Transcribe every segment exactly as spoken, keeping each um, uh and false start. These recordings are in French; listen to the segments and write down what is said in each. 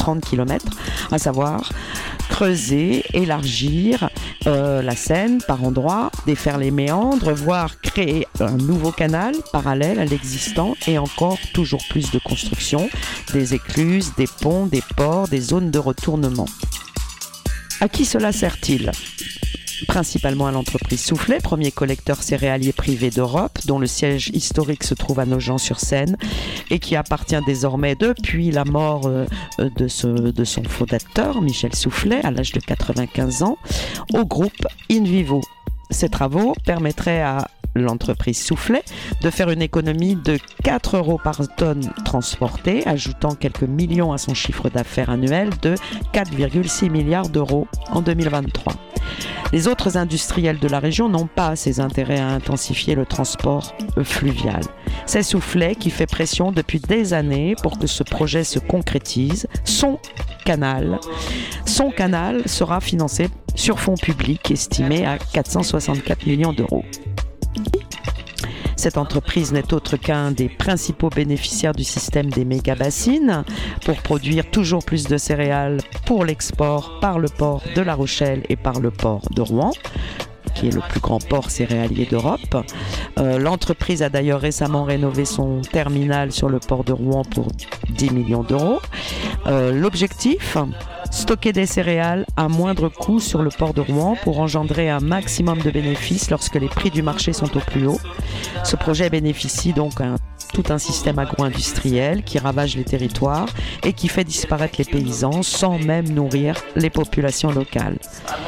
trente kilomètres, à savoir creuser, élargir euh, la Seine par endroits, défaire les méandres, voire créer un nouveau canal parallèle à l'existant et encore toujours plus de construction, des écluses, des ponts, des ports, des zones de retournement. À qui cela sert-il ? Principalement à l'entreprise Soufflet, premier collecteur céréalier privé d'Europe, dont le siège historique se trouve à Nogent-sur-Seine et qui appartient désormais, depuis la mort euh, de, ce, de son fondateur, Michel Soufflet, à l'âge de quatre-vingt-quinze ans, au groupe InVivo. Ces travaux permettraient à l'entreprise Soufflet de faire une économie de quatre euros par tonne transportée, ajoutant quelques millions à son chiffre d'affaires annuel de quatre virgule six milliards d'euros en deux mille vingt-trois. Les autres industriels de la région n'ont pas ces intérêts à intensifier le transport fluvial. C'est Soufflet qui fait pression depuis des années pour que ce projet se concrétise. Son canal, son canal sera financé sur fonds publics estimés à quatre cent soixante-quatre millions d'euros. Cette entreprise n'est autre qu'un des principaux bénéficiaires du système des méga-bassines pour produire toujours plus de céréales pour l'export par le port de La Rochelle et par le port de Rouen, qui est le plus grand port céréalier d'Europe. Euh, l'entreprise a d'ailleurs récemment rénové son terminal sur le port de Rouen pour dix millions d'euros. Euh, l'objectif ? Stocker des céréales à moindre coût sur le port de Rouen pour engendrer un maximum de bénéfices lorsque les prix du marché sont au plus haut. Ce projet bénéficie donc à un, tout un système agro-industriel qui ravage les territoires et qui fait disparaître les paysans sans même nourrir les populations locales.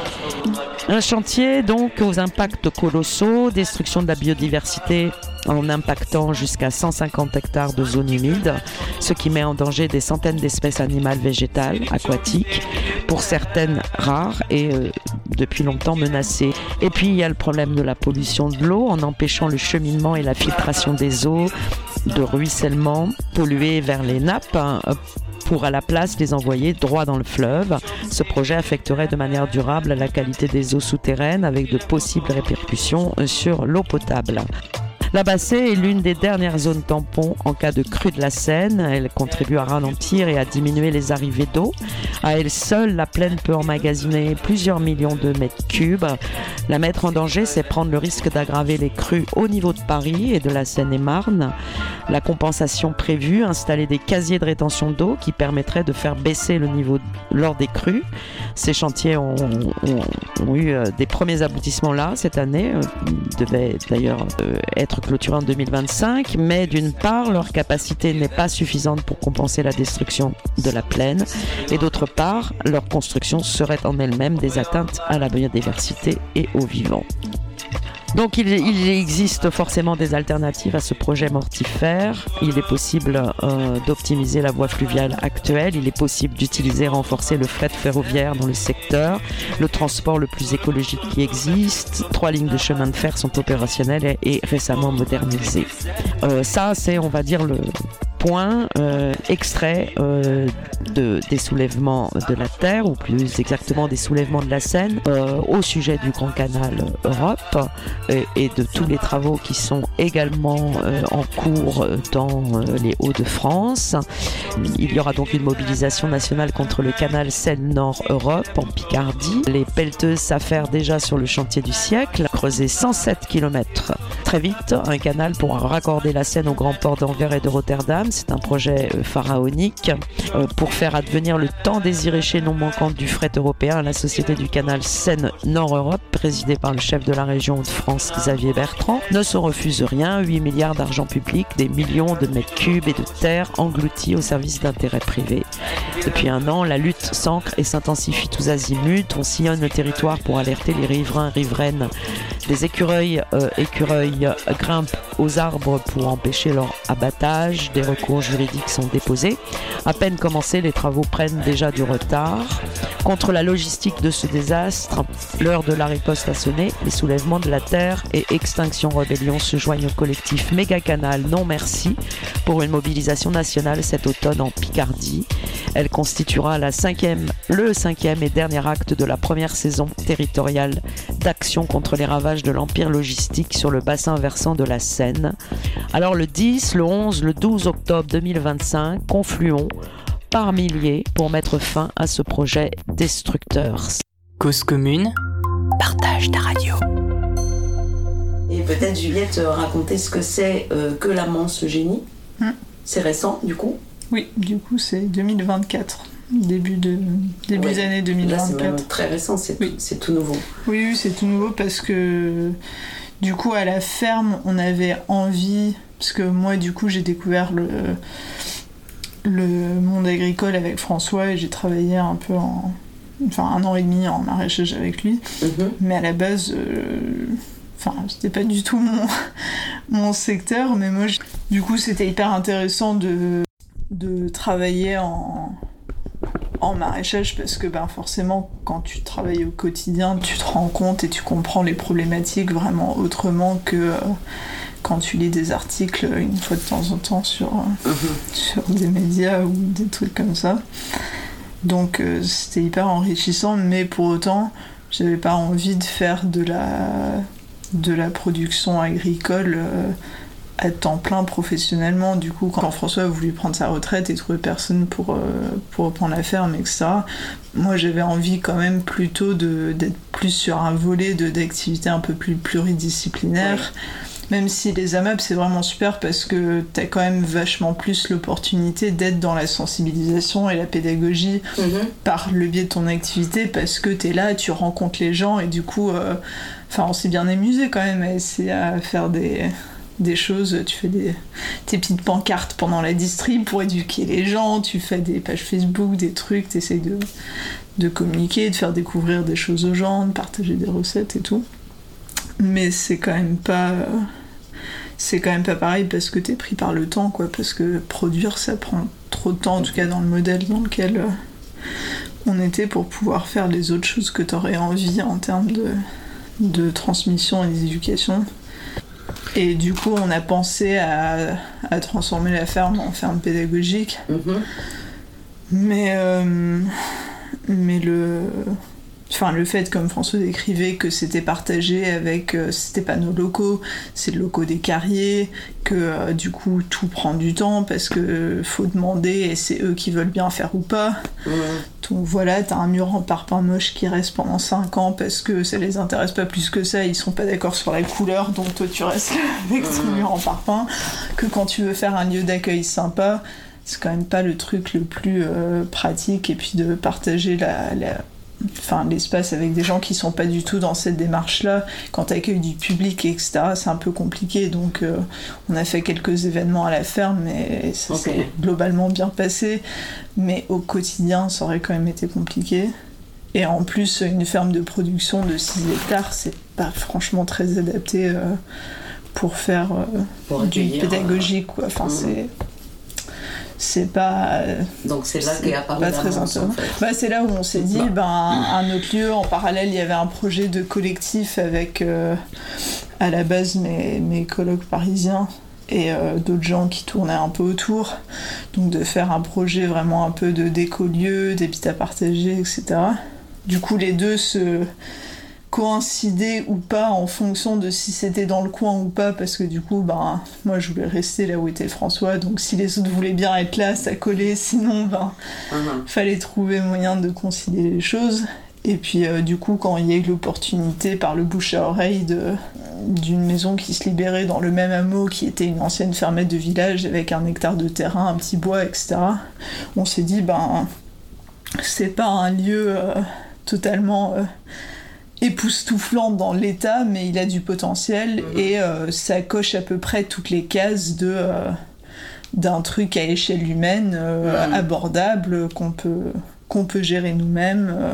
Un chantier donc aux impacts colossaux, destruction de la biodiversité en impactant jusqu'à cent cinquante hectares de zones humides, ce qui met en danger des centaines d'espèces animales, végétales, aquatiques, pour certaines rares et euh, depuis longtemps menacées. Et puis il y a le problème de la pollution de l'eau en empêchant le cheminement et la filtration des eaux, de ruissellement polluées vers les nappes, hein, pour à la place les envoyer droit dans le fleuve. Ce projet affecterait de manière durable la qualité des eaux souterraines avec de possibles répercussions sur l'eau potable. La Bassée est l'une des dernières zones tampons en cas de crue de la Seine. Elle contribue à ralentir et à diminuer les arrivées d'eau. À elle seule, la plaine peut emmagasiner plusieurs millions de mètres cubes. La mettre en danger, c'est prendre le risque d'aggraver les crues au niveau de Paris et de la Seine-et-Marne. La compensation prévue, installer des casiers de rétention d'eau qui permettraient de faire baisser le niveau lors des crues. Ces chantiers ont, ont, ont eu des premiers aboutissements là cette année. Ils devaient d'ailleurs être clôturés en deux mille vingt-cinq, mais d'une part, leur capacité n'est pas suffisante pour compenser la destruction de la plaine, et d'autre part, leur construction serait en elle-même des atteintes à la biodiversité et aux vivants. Donc il, il existe forcément des alternatives à ce projet mortifère. Il est possible euh, d'optimiser la voie fluviale actuelle. Il est possible d'utiliser, renforcer le fret ferroviaire dans le secteur, le transport le plus écologique qui existe. Trois lignes de chemin de fer sont opérationnelles et, et récemment modernisées. Euh, ça, c'est, on va dire, le point euh, extrait euh, de, des soulèvements de la Terre, ou plus exactement des soulèvements de la Seine, euh, au sujet du Grand Canal Europe et, et de tous les travaux qui sont également euh, en cours dans euh, les Hauts-de-France. Il y aura donc une mobilisation nationale contre le canal Seine-Nord-Europe en Picardie. Les pelleteuses s'affairent déjà sur le chantier du siècle, creuser cent sept kilomètres. Très vite, un canal pourra raccorder la Seine au grand port d'Anvers et de Rotterdam. C'est un projet euh, pharaonique euh, pour faire advenir le tant désiré chaînon manquant du fret européen. La société du canal Seine-Nord-Europe, présidée par le chef de la région de France, Xavier Bertrand, ne se refuse rien. huit milliards d'argent public, des millions de mètres cubes et de terre engloutis au service d'intérêts privés. Depuis un an, la lutte s'ancre et s'intensifie tous azimuts. On sillonne le territoire pour alerter les riverains, riveraines. Des écureuils, euh, écureuils grimpent aux arbres pour empêcher leur abattage. Des recours juridiques sont déposés. À peine commencés, les travaux prennent déjà du retard. Contre la logistique de ce désastre, l'heure de la riposte a sonné. Les soulèvements de la Terre et Extinction Rebellion se joignent au collectif Méga Canal Non Merci pour une mobilisation nationale cet automne en Picardie. Elle constituera la cinquième, le cinquième et dernier acte de la première saison territoriale d'action contre les ravages de l'empire logistique sur le bassin versant de la Seine. Alors le dix, le onze, le douze octobre deux mille vingt-cinq, confluons par milliers pour mettre fin à ce projet destructeur. Cause commune, partage ta radio. Et peut-être Juliette raconter ce que c'est euh, que l'amance Eugénie. Hum. C'est récent du coup ? Oui, du coup c'est deux mille vingt-quatre, début de début ouais. d'année deux mille vingt-quatre. Là, c'est même très récent, c'est, oui. tout, c'est tout nouveau. Oui, oui, c'est tout nouveau parce que du coup à la ferme on avait envie, parce que moi du coup j'ai découvert le le monde agricole avec François et j'ai travaillé un peu en enfin un an et demi en maraîchage avec lui, mm-hmm. mais à la base euh, Enfin, c'était pas du tout mon, mon secteur, mais moi, je... du coup, c'était hyper intéressant de, de travailler en, en maraîchage parce que, ben, forcément, quand tu travailles au quotidien, tu te rends compte et tu comprends les problématiques vraiment autrement que euh, quand tu lis des articles une fois de temps en temps sur, euh, mm-hmm. sur des médias ou des trucs comme ça. Donc, euh, c'était hyper enrichissant, mais pour autant, j'avais pas envie de faire de la... de la production agricole euh, à temps plein professionnellement. Du coup, quand François a voulu prendre sa retraite et trouver personne pour, euh, pour reprendre la ferme, et cetera, moi j'avais envie quand même plutôt de, d'être plus sur un volet de, d'activités un peu plus pluridisciplinaires. Ouais. Même si les A M A P c'est vraiment super parce que t'as quand même vachement plus l'opportunité d'être dans la sensibilisation et la pédagogie mmh. par le biais de ton activité parce que t'es là, tu rencontres les gens et du coup, euh, enfin on s'est bien amusé quand même à essayer à faire des, des choses. Tu fais des, tes petites pancartes pendant la distrib pour éduquer les gens, tu fais des pages Facebook, des trucs, t'essayes de, de communiquer, de faire découvrir des choses aux gens, de partager des recettes et tout. Mais c'est quand même pas c'est quand même pas pareil parce que t'es pris par le temps quoi, parce que produire ça prend trop de temps, en tout cas dans le modèle dans lequel on était, pour pouvoir faire les autres choses que t'aurais envie en termes de, de transmission et d'éducation. Et du coup on a pensé à, à transformer la ferme en ferme pédagogique. Mm-hmm. mais euh, mais le Enfin, le fait, comme François décrivait, que c'était partagé avec... Euh, c'était pas nos locaux, c'est le locaux des carriers, que euh, du coup, tout prend du temps parce que euh, faut demander et c'est eux qui veulent bien faire ou pas. Mmh. Donc voilà, t'as un mur en parpaing moche qui reste pendant cinq ans parce que ça les intéresse pas plus que ça, ils sont pas d'accord sur la couleur, donc toi tu restes avec ton mmh. mur en parpaing. Que quand tu veux faire un lieu d'accueil sympa, c'est quand même pas le truc le plus euh, pratique, et puis de partager la... la Enfin, l'espace avec des gens qui sont pas du tout dans cette démarche-là. Quand t'accueilles du public, et cetera, c'est un peu compliqué. Donc, euh, on a fait quelques événements à la ferme, mais ça okay. s'est globalement bien passé. Mais au quotidien, ça aurait quand même été compliqué. Et en plus, une ferme de production de six hectares, c'est pas franchement très adapté euh, pour faire euh, pour du pédagogique, quoi. Enfin, mmh. c'est... c'est pas donc c'est là qu'il y a pas très intéressant. En fait. Bah, c'est là où on s'est dit bah. ben un autre lieu en parallèle. Il y avait un projet de collectif avec euh, à la base mes mes colocs parisiens et euh, d'autres gens qui tournaient un peu autour, donc de faire un projet vraiment un peu de d'écolieu, d'habitat partagé, et cetera. Du coup les deux se coïncider ou pas en fonction de si c'était dans le coin ou pas, parce que du coup ben moi je voulais rester là où était François, donc si les autres voulaient bien être là ça collait, sinon ben uh-huh. fallait trouver moyen de concilier les choses. Et puis euh, du coup quand il y a eu l'opportunité par le bouche à oreille de, d'une maison qui se libérait dans le même hameau qui était une ancienne fermette de village avec un hectare de terrain, un petit bois, et cetera, on s'est dit ben c'est pas un lieu euh, totalement euh, époustouflant dans l'état, mais il a du potentiel mmh. et euh, ça coche à peu près toutes les cases de, euh, d'un truc à échelle humaine euh, mmh. abordable qu'on peut, qu'on peut gérer nous-mêmes, euh,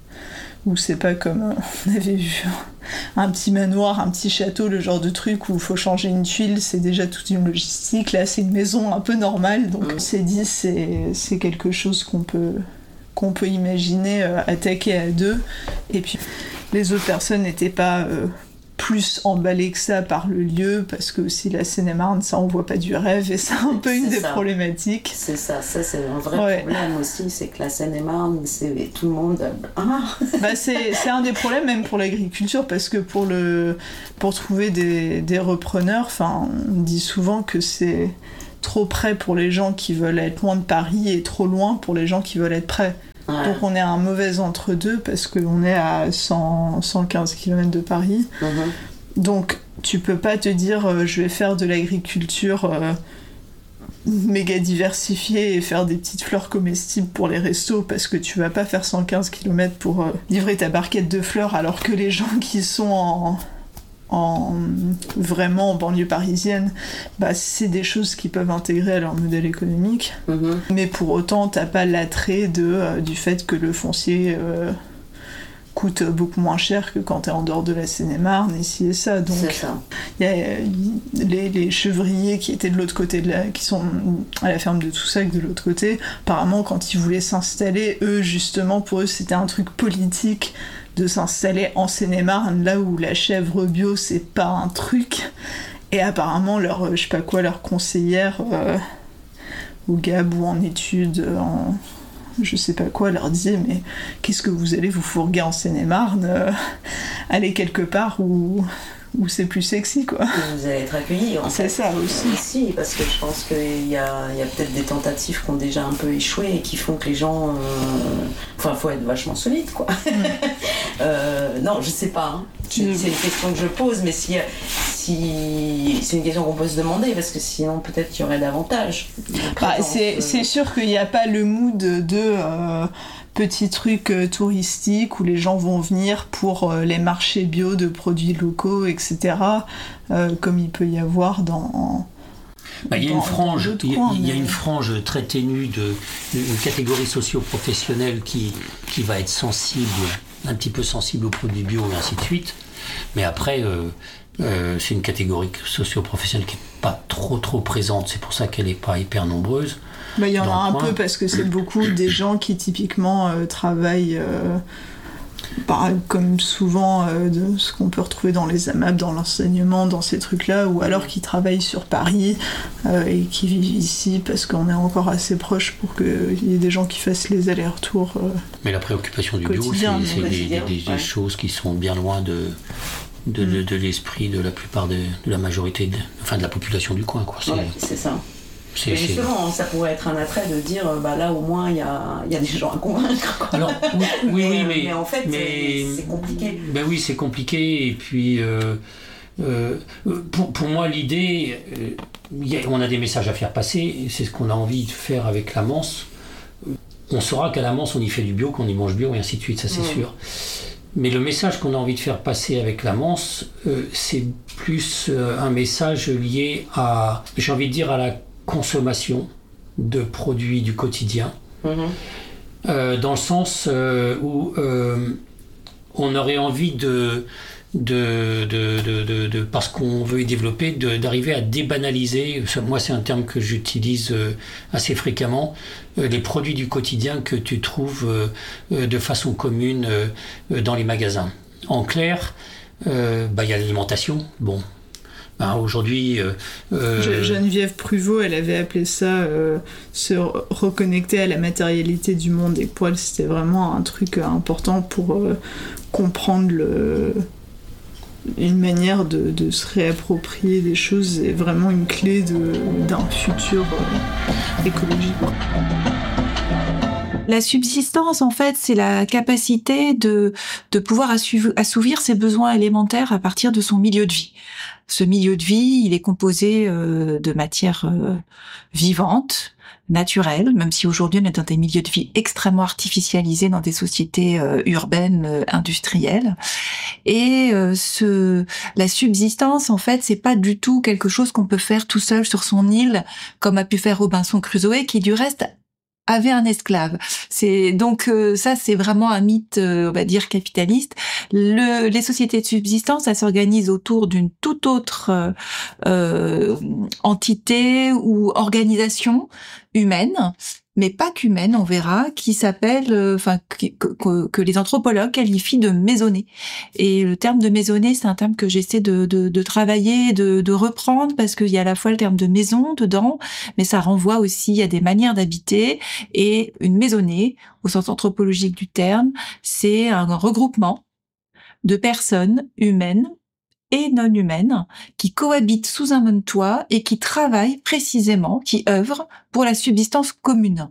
où c'est pas comme euh, on avait vu un petit manoir, un petit château, le genre de truc où il faut changer une tuile, c'est déjà toute une logistique. Là c'est une maison un peu normale, donc mmh. on s'est dit c'est, c'est quelque chose qu'on peut, qu'on peut imaginer euh, attaquer à deux. Et puis les autres personnes n'étaient pas euh, plus emballées que ça par le lieu, parce que aussi la Seine-et-Marne, ça on voit pas du rêve, et c'est un peu une c'est des ça. problématiques. C'est ça, ça c'est un vrai ouais. problème aussi, c'est que la Seine-et-Marne, c'est tout le monde... Ah. Bah c'est, c'est un des problèmes même pour l'agriculture, parce que pour, le, pour trouver des, des repreneurs, on dit souvent que c'est... trop près pour les gens qui veulent être loin de Paris et trop loin pour les gens qui veulent être près. Ouais. Donc on est à un mauvais entre-deux parce qu'on est à cent, cent quinze kilomètres de Paris. Mm-hmm. Donc tu peux pas te dire euh, je vais faire de l'agriculture euh, méga diversifiée et faire des petites fleurs comestibles pour les restos parce que tu vas pas faire cent quinze kilomètres pour euh, livrer ta barquette de fleurs alors que les gens qui sont en... en vraiment en banlieue parisienne, bah c'est des choses qui peuvent intégrer à leur modèle économique. Mmh. Mais pour autant, t'as pas l'attrait de, euh, du fait que le foncier euh, coûte beaucoup moins cher que quand t'es en dehors de la Seine-et-Marne, ici et ça. Donc, il y a les, les chevriers qui étaient de l'autre côté, de la, qui sont à la ferme de Toussac de l'autre côté. Apparemment, quand ils voulaient s'installer, eux, justement, pour eux, c'était un truc politique de s'installer en Seine-et-Marne, là où la chèvre bio, c'est pas un truc. Et apparemment, leur, je sais pas quoi, leur conseillère euh, au Gab ou en études, en je sais pas quoi, leur disait mais qu'est-ce que vous allez vous fourguer en Seine-et-Marne euh, allez quelque part où, où c'est plus sexy, quoi. Vous allez être accueillis, en c'est fait. ça aussi. Si, parce que je pense qu'il y a, il y a peut-être des tentatives qui ont déjà un peu échoué et qui font que les gens... Euh... Enfin, il faut être vachement solide, quoi. Mm. euh, non, je sais pas. Hein. C'est, c'est une question que je pose, mais si, si... c'est une question qu'on peut se demander, parce que sinon, peut-être qu'il y aurait davantage. Bah, c'est, euh... c'est sûr qu'il n'y a pas le mood de... de euh... petits trucs euh, touristiques où les gens vont venir pour euh, les marchés bio de produits locaux, et cetera. Euh, comme il peut y avoir dans... Bah, il y a une frange, il y a, il y a une frange très ténue de une catégorie socio-professionnelle qui, qui va être sensible, un petit peu sensible aux produits bio et ainsi de suite. Mais après, euh, euh, c'est une catégorie socio-professionnelle qui n'est pas trop trop présente. C'est pour ça qu'elle n'est pas hyper nombreuse. Bah, il y en a un peu parce que c'est beaucoup des gens qui typiquement euh, travaillent euh, par, comme souvent euh, de ce qu'on peut retrouver dans les A M A P, dans l'enseignement, dans ces trucs-là, ou alors qui travaillent sur Paris euh, et qui vivent ici parce qu'on est encore assez proche pour qu'il y ait des gens qui fassent les allers-retours. Euh, Mais la préoccupation du bio, c'est, c'est des, des, des, des ouais. choses qui sont bien loin de... De, de, de l'esprit de la plupart de, de la majorité, de, enfin de la population du coin, quoi. C'est, ouais, c'est ça. C'est, et justement, c'est... ça pourrait être un attrait de dire, bah là au moins il y a, y a des gens à convaincre, quoi. Alors, oui, oui, mais, mais, mais en fait, mais, c'est, c'est compliqué. Ben oui, c'est compliqué, et puis euh, euh, pour, pour moi, l'idée, euh, y a, on a des messages à faire passer, et c'est ce qu'on a envie de faire avec la Manse. On saura qu'à la Manse, on y fait du bio, qu'on y mange bio, et ainsi de suite, ça c'est mmh. sûr. Mais le message qu'on a envie de faire passer avec la Manse, euh, c'est plus euh, un message lié à, j'ai envie de dire, à la consommation de produits du quotidien, mmh. euh, dans le sens euh, où euh, on aurait envie de, de, de, de, de, de parce qu'on veut y développer, de, d'arriver à débanaliser, moi c'est un terme que j'utilise euh, assez fréquemment, euh, les produits du quotidien que tu trouves euh, euh, de façon commune euh, dans les magasins. En clair, euh, bah, y a l'alimentation, bon. Ben, aujourd'hui, euh, euh... Geneviève Pruvot, elle avait appelé ça euh, se reconnecter à la matérialité du monde des poils. C'était vraiment un truc important pour euh, comprendre le, une manière de, de se réapproprier des choses et vraiment une clé de, d'un futur euh, écologique. La subsistance, en fait, c'est la capacité de, de pouvoir assouvir ses besoins élémentaires à partir de son milieu de vie. Ce milieu de vie, il est composé euh, de matières euh, vivantes, naturelles, même si aujourd'hui on est dans des milieux de vie extrêmement artificialisés dans des sociétés euh, urbaines, euh, industrielles. Et euh, ce, la subsistance, en fait, c'est pas du tout quelque chose qu'on peut faire tout seul sur son île, comme a pu faire Robinson Crusoe, qui du reste avait un esclave. C'est donc euh, ça, c'est vraiment un mythe, euh, on va dire capitaliste. Le, les sociétés de subsistance, elles s'organisent autour d'une toute autre euh, euh, entité ou organisation humaine, mais pas qu'humaine, on verra, qui s'appelle, enfin, euh, que, que, que les anthropologues qualifient de maisonnée. Et le terme de maisonnée, c'est un terme que j'essaie de, de, de travailler, de, de reprendre, parce qu'il y a à la fois le terme de maison dedans, mais ça renvoie aussi à des manières d'habiter. Et une maisonnée, au sens anthropologique du terme, c'est un regroupement de personnes humaines et non humaines qui cohabitent sous un même toit et qui travaillent précisément, qui œuvrent pour la subsistance commune.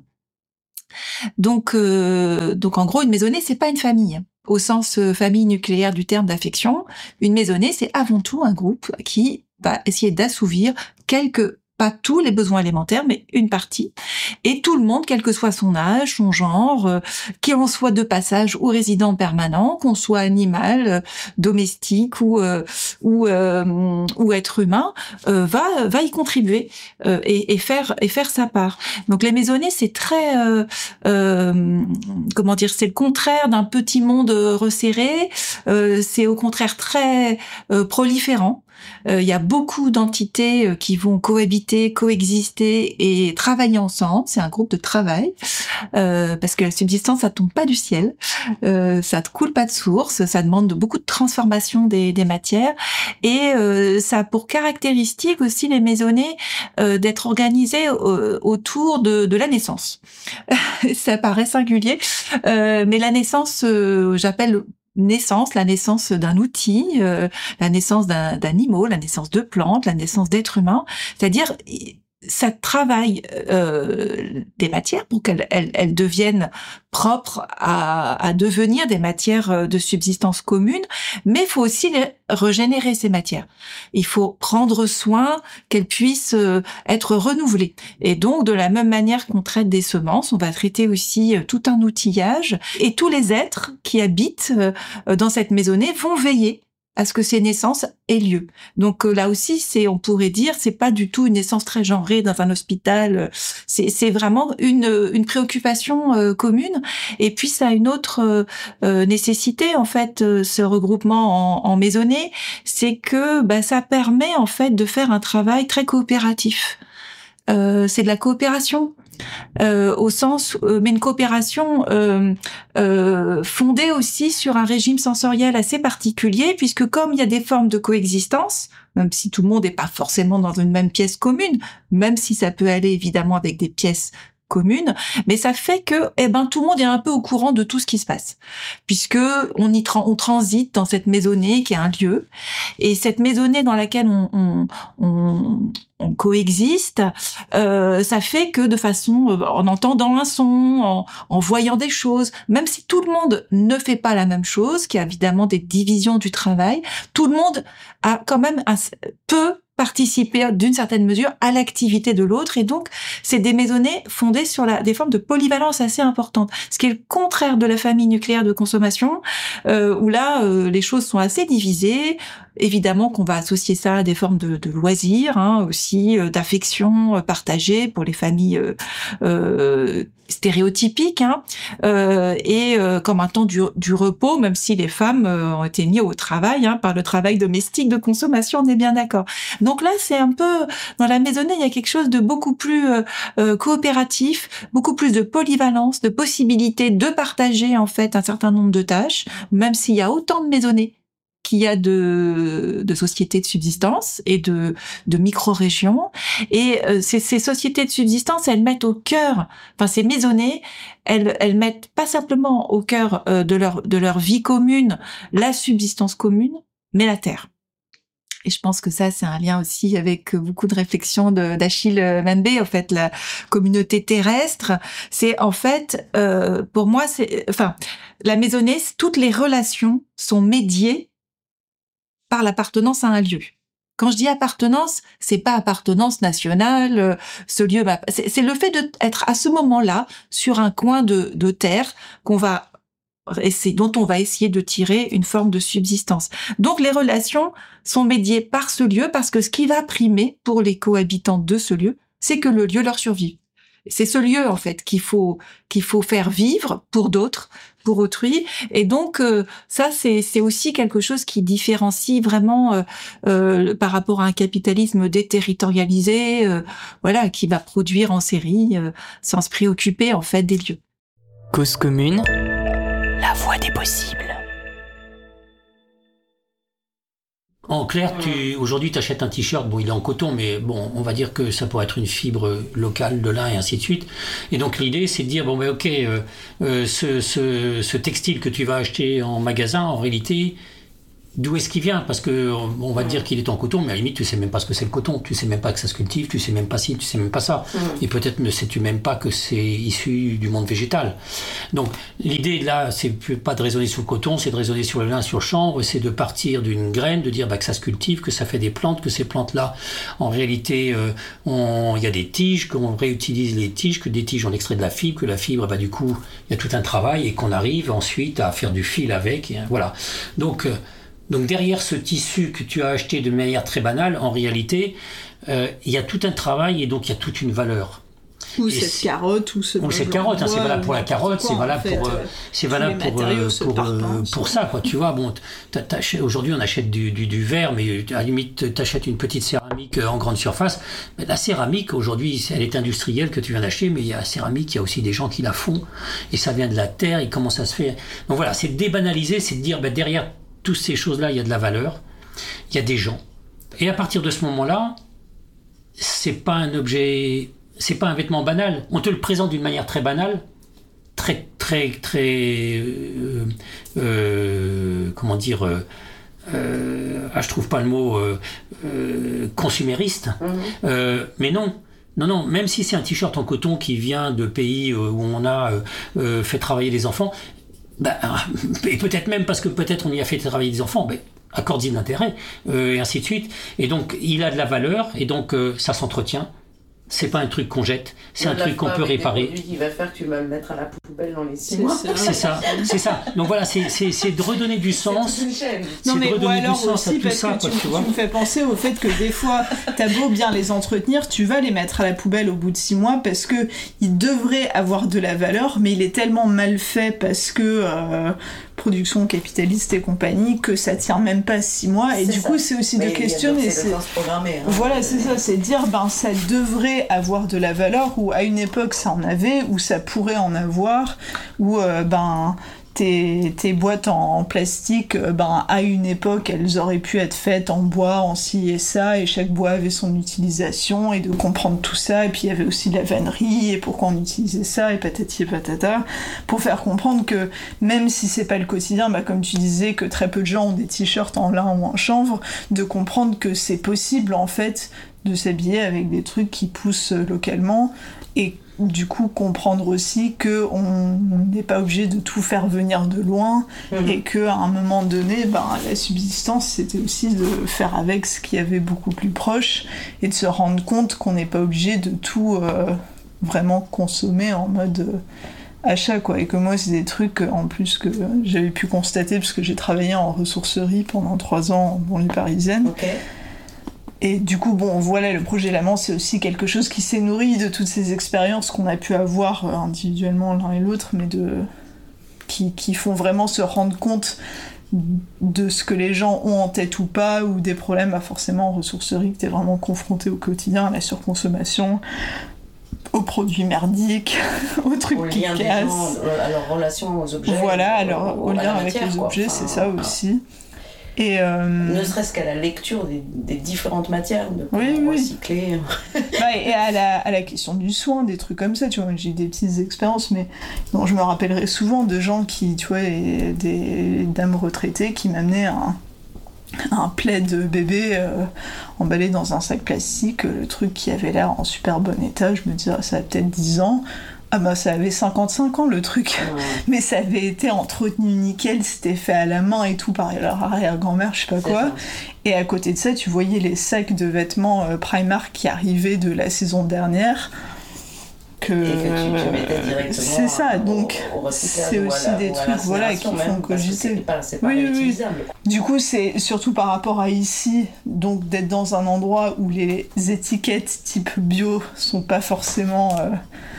Donc, euh, donc en gros, une maisonnée, c'est pas une famille. Au sens euh, famille nucléaire du terme d'affection, une maisonnée, c'est avant tout un groupe qui va essayer d'assouvir quelques, pas tous les besoins élémentaires, mais une partie. Et tout le monde, quel que soit son âge, son genre, euh, qu'on soit de passage ou résident permanent, qu'on soit animal, euh, domestique ou euh, ou euh, ou être humain, euh, va va y contribuer euh, et, et faire et faire sa part. Donc les maisonnées, c'est très euh, euh, comment dire, c'est le contraire d'un petit monde resserré. Euh, c'est au contraire très euh, proliférant. Euh, il y a beaucoup d'entités euh, qui vont cohabiter, coexister et travailler ensemble. C'est un groupe de travail euh, parce que la subsistance, ça tombe pas du ciel, euh, ça ne coule pas de source, ça demande beaucoup de transformation des, des matières et euh, ça a pour caractéristique aussi les maisonnées euh, d'être organisées euh, autour de, de la naissance. Ça paraît singulier, euh, mais la naissance, euh, j'appelle naissance, la naissance d'un outil, euh, la naissance d'un, d'animaux, la naissance de plantes, la naissance d'êtres humains. C'est-à-dire, ça travaille euh, des matières pour qu'elles elles, elles deviennent propres à, à devenir des matières de subsistance commune, mais il faut aussi les régénérer, ces matières. Il faut prendre soin qu'elles puissent être renouvelées. Et donc, de la même manière qu'on traite des semences, on va traiter aussi tout un outillage, et tous les êtres qui habitent dans cette maisonnée vont veiller à ce que ces naissances aient lieu. Donc là aussi, c'est, on pourrait dire, c'est pas du tout une naissance très genrée dans un hôpital. C'est, c'est vraiment une, une préoccupation euh, commune. Et puis ça a une autre euh, nécessité en fait, euh, ce regroupement en, en maisonnée, c'est que bah, ça permet en fait de faire un travail très coopératif. Euh, c'est de la coopération. Euh, au sens, euh, mais une coopération euh, euh, fondée aussi sur un régime sensoriel assez particulier, puisque comme il y a des formes de coexistence, même si tout le monde n'est pas forcément dans une même pièce commune, même si ça peut aller évidemment avec des pièces communes, mais ça fait que, eh ben, tout le monde est un peu au courant de tout ce qui se passe, puisque on y tra- on transite dans cette maisonnée qui est un lieu, et cette maisonnée dans laquelle on, on, on on coexiste, euh, ça fait que de façon, euh, en entendant un son, en, en voyant des choses, même si tout le monde ne fait pas la même chose, qu'il y a évidemment des divisions du travail, tout le monde a quand même un, peut participer d'une certaine mesure à l'activité de l'autre, et donc c'est des maisonnées fondées sur la, des formes de polyvalence assez importantes, ce qui est le contraire de la famille nucléaire de consommation, euh, où là euh, les choses sont assez divisées. Évidemment qu'on va associer ça à des formes de, de loisirs, hein, aussi euh, d'affection euh, partagée pour les familles euh, euh, stéréotypiques, hein, euh, et euh, comme un temps du, du repos, même si les femmes euh, ont été mises au travail, hein, par le travail domestique de consommation, on est bien d'accord. Donc là, c'est un peu, dans la maisonnée, il y a quelque chose de beaucoup plus euh, euh, coopératif, beaucoup plus de polyvalence, de possibilité de partager en fait un certain nombre de tâches, même s'il y a autant de maisonnées qu'il y a de, de sociétés de subsistance et de, de micro-régions. Et euh, ces, ces sociétés de subsistance, elles mettent au cœur, enfin ces maisonnées, elles, elles mettent pas simplement au cœur euh, de leur, de leur vie commune la subsistance commune, mais la terre. Et je pense que ça, c'est un lien aussi avec beaucoup de réflexions de, d'Achille Mbembe. En fait, la communauté terrestre, c'est en fait, euh, pour moi, c'est, enfin, la maisonnée, toutes les relations sont médiées par l'appartenance à un lieu. Quand je dis appartenance, c'est pas appartenance nationale, euh, ce lieu, bah, c'est, c'est le fait d'être à ce moment-là sur un coin de, de terre qu'on va essayer, dont on va essayer de tirer une forme de subsistance. Donc les relations sont médiées par ce lieu, parce que ce qui va primer pour les cohabitants de ce lieu, c'est que le lieu leur survive. C'est ce lieu en fait qu'il faut qu'il faut faire vivre pour d'autres, pour autrui, et donc euh, ça c'est c'est aussi quelque chose qui différencie vraiment euh, euh, par rapport à un capitalisme déterritorialisé, euh, voilà, qui va produire en série euh, sans se préoccuper en fait des lieux. Cause commune, la voie des possibles. En clair, tu, aujourd'hui, tu achètes un t-shirt, bon, il est en coton, mais bon, on va dire que ça pourrait être une fibre locale de lin et ainsi de suite. Et donc, l'idée, c'est de dire, bon, ben, ok, euh, euh, ce, ce, ce textile que tu vas acheter en magasin, en réalité, d'où est-ce qu'il vient, parce que on va te dire qu'il est en coton, mais à la limite tu sais même pas ce que c'est le coton, tu sais même pas que ça se cultive, tu sais même pas si, tu sais même pas ça, mmh. et peut-être ne sais-tu même pas que c'est issu du monde végétal. Donc l'idée là, c'est pas de raisonner sur le coton, c'est de raisonner sur le lin, sur le chanvre, c'est de partir d'une graine, de dire bah, que ça se cultive, que ça fait des plantes, que ces plantes là, en réalité, il euh, y a des tiges, qu'on réutilise les tiges, que des tiges on extrait de la fibre, que la fibre, bah du coup, il y a tout un travail et qu'on arrive ensuite à faire du fil avec, et, voilà. Donc euh, Donc derrière ce tissu que tu as acheté de manière très banale, en réalité, euh, il y a tout un travail et donc il y a toute une valeur. Ou et cette carotte, ou ce Ou cette carotte, hein, c'est valable pour la carotte, c'est valable fait, pour, euh, c'est valable pour, euh, pour, euh, pour ça, quoi. Tu vois, bon, aujourd'hui on achète du, du, du verre, mais à la limite, tu achètes une petite céramique en grande surface. Mais la céramique, aujourd'hui, elle est industrielle que tu viens d'acheter, mais il y a la céramique, il y a aussi des gens qui la font, et ça vient de la terre, et comment ça se fait. Donc voilà, c'est débanaliser, c'est de dire, ben, derrière toutes ces choses-là, il y a de la valeur, il y a des gens. Et à partir de ce moment-là, c'est pas un objet, c'est pas un vêtement banal. On te le présente d'une manière très banale, très, très, très, euh, euh, comment dire, euh, euh, ah, je trouve pas le mot, euh, euh, consumériste. Mmh. Euh, mais non. Non, non, même si c'est un t-shirt en coton qui vient de pays où on a euh, fait travailler les enfants, ben, et peut-être même parce que peut-être on y a fait travailler des enfants, ben, accorde-y de l'intérêt, euh, et ainsi de suite. Et donc, il a de la valeur, et donc euh, ça s'entretient. C'est pas un truc qu'on jette, c'est un truc qu'on peut réparer. C'est qui va faire que tu vas le mettre à la poubelle dans les six mois. C'est ça, c'est ça. Donc voilà, c'est, c'est, c'est de redonner du sens. C'est non mais ou alors aussi parce ça, que quoi, tu, tu, vois. Tu me fais penser au fait que des fois, t'as beau bien les entretenir, tu vas les mettre à la poubelle au bout de six mois parce que il devrait avoir de la valeur, mais il est tellement mal fait parce que euh, production capitaliste et compagnie que ça tient même pas six mois. Et c'est du ça. coup, c'est aussi mais de questionner. C'est, c'est... Hein. Voilà, c'est ça, c'est dire ben ça devrait avoir de la valeur, ou à une époque ça en avait, ou ça pourrait en avoir, ou euh, ben tes, tes boîtes en, en plastique, euh, ben à une époque elles auraient pu être faites en bois, en ci et ça, et chaque bois avait son utilisation, et de comprendre tout ça, et puis il y avait aussi la vannerie, et pourquoi on utilisait ça, et patati et patata, pour faire comprendre que même si c'est pas le quotidien, bah comme tu disais que très peu de gens ont des t-shirts en lin ou en chanvre, de comprendre que c'est possible en fait de s'habiller avec des trucs qui poussent localement, et du coup comprendre aussi qu'on n'est pas obligé de tout faire venir de loin, mmh. et qu'à un moment donné, ben, la subsistance c'était aussi de faire avec ce qu'il y avait beaucoup plus proche, et de se rendre compte qu'on n'est pas obligé de tout euh, vraiment consommer en mode euh, achat, quoi. Et que moi c'est des trucs en plus que j'avais pu constater parce que j'ai travaillé en ressourcerie pendant trois ans en banlieue parisienne. Okay. Et du coup, bon, voilà, le projet L'Amant, c'est aussi quelque chose qui s'est nourri de toutes ces expériences qu'on a pu avoir individuellement l'un et l'autre, mais de... qui, qui font vraiment se rendre compte de ce que les gens ont en tête ou pas, ou des problèmes, bah forcément en ressourcerie, que t'es vraiment confronté au quotidien, à la surconsommation, aux produits merdiques, aux trucs au qui cassent. Gens, à leur relation aux objets. Voilà, alors, au, au lien avec les objets, enfin, c'est ça aussi. Et euh... ne serait-ce qu'à la lecture des, des différentes matières, de oui, oui. recycler. Bah, et à la, à la question du soin, des trucs comme ça, tu vois, j'ai eu des petites expériences, mais bon, je me rappellerai souvent de gens qui, tu vois, et des dames retraitées qui m'amenaient un, un plaid de bébé euh, emballé dans un sac plastique, le truc qui avait l'air en super bon état, je me disais, ah, ça a peut-être dix ans. Ah bah ça avait cinquante-cinq ans le truc, ouais. Mais ça avait été entretenu nickel, c'était fait à la main et tout par leur arrière-grand-mère, je sais pas c'est quoi. Ça. Et à côté de ça, tu voyais les sacs de vêtements euh, Primark qui arrivaient de la saison dernière. Que, et que tu, tu mettais directement c'est ça, donc au, au c'est aussi des trucs voilà, qui font cogiter. C'est pas, c'est pas oui, oui. Du coup, c'est surtout par rapport à ici, donc d'être dans un endroit où les étiquettes type bio sont pas forcément... Euh,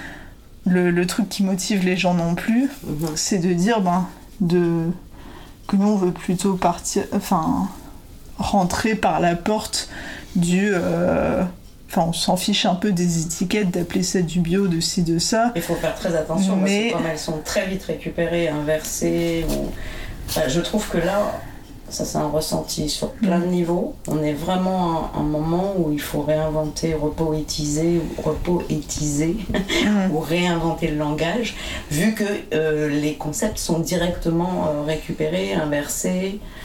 Le, le truc qui motive les gens non plus, mmh. c'est de dire ben, de, que nous on veut plutôt partir, enfin, rentrer par la porte du... Euh, enfin, on s'en fiche un peu des étiquettes, d'appeler ça du bio, de ci, de ça. Il faut faire très attention, mais... parce que comme elles sont très vite récupérées, inversées, ou... enfin, je trouve que là... Ça, c'est un ressenti sur plein de niveaux. On est vraiment à un moment où il faut réinventer, repoétiser, repoétiser mmh. ou réinventer le langage, vu que euh, les concepts sont directement euh, récupérés, inversés.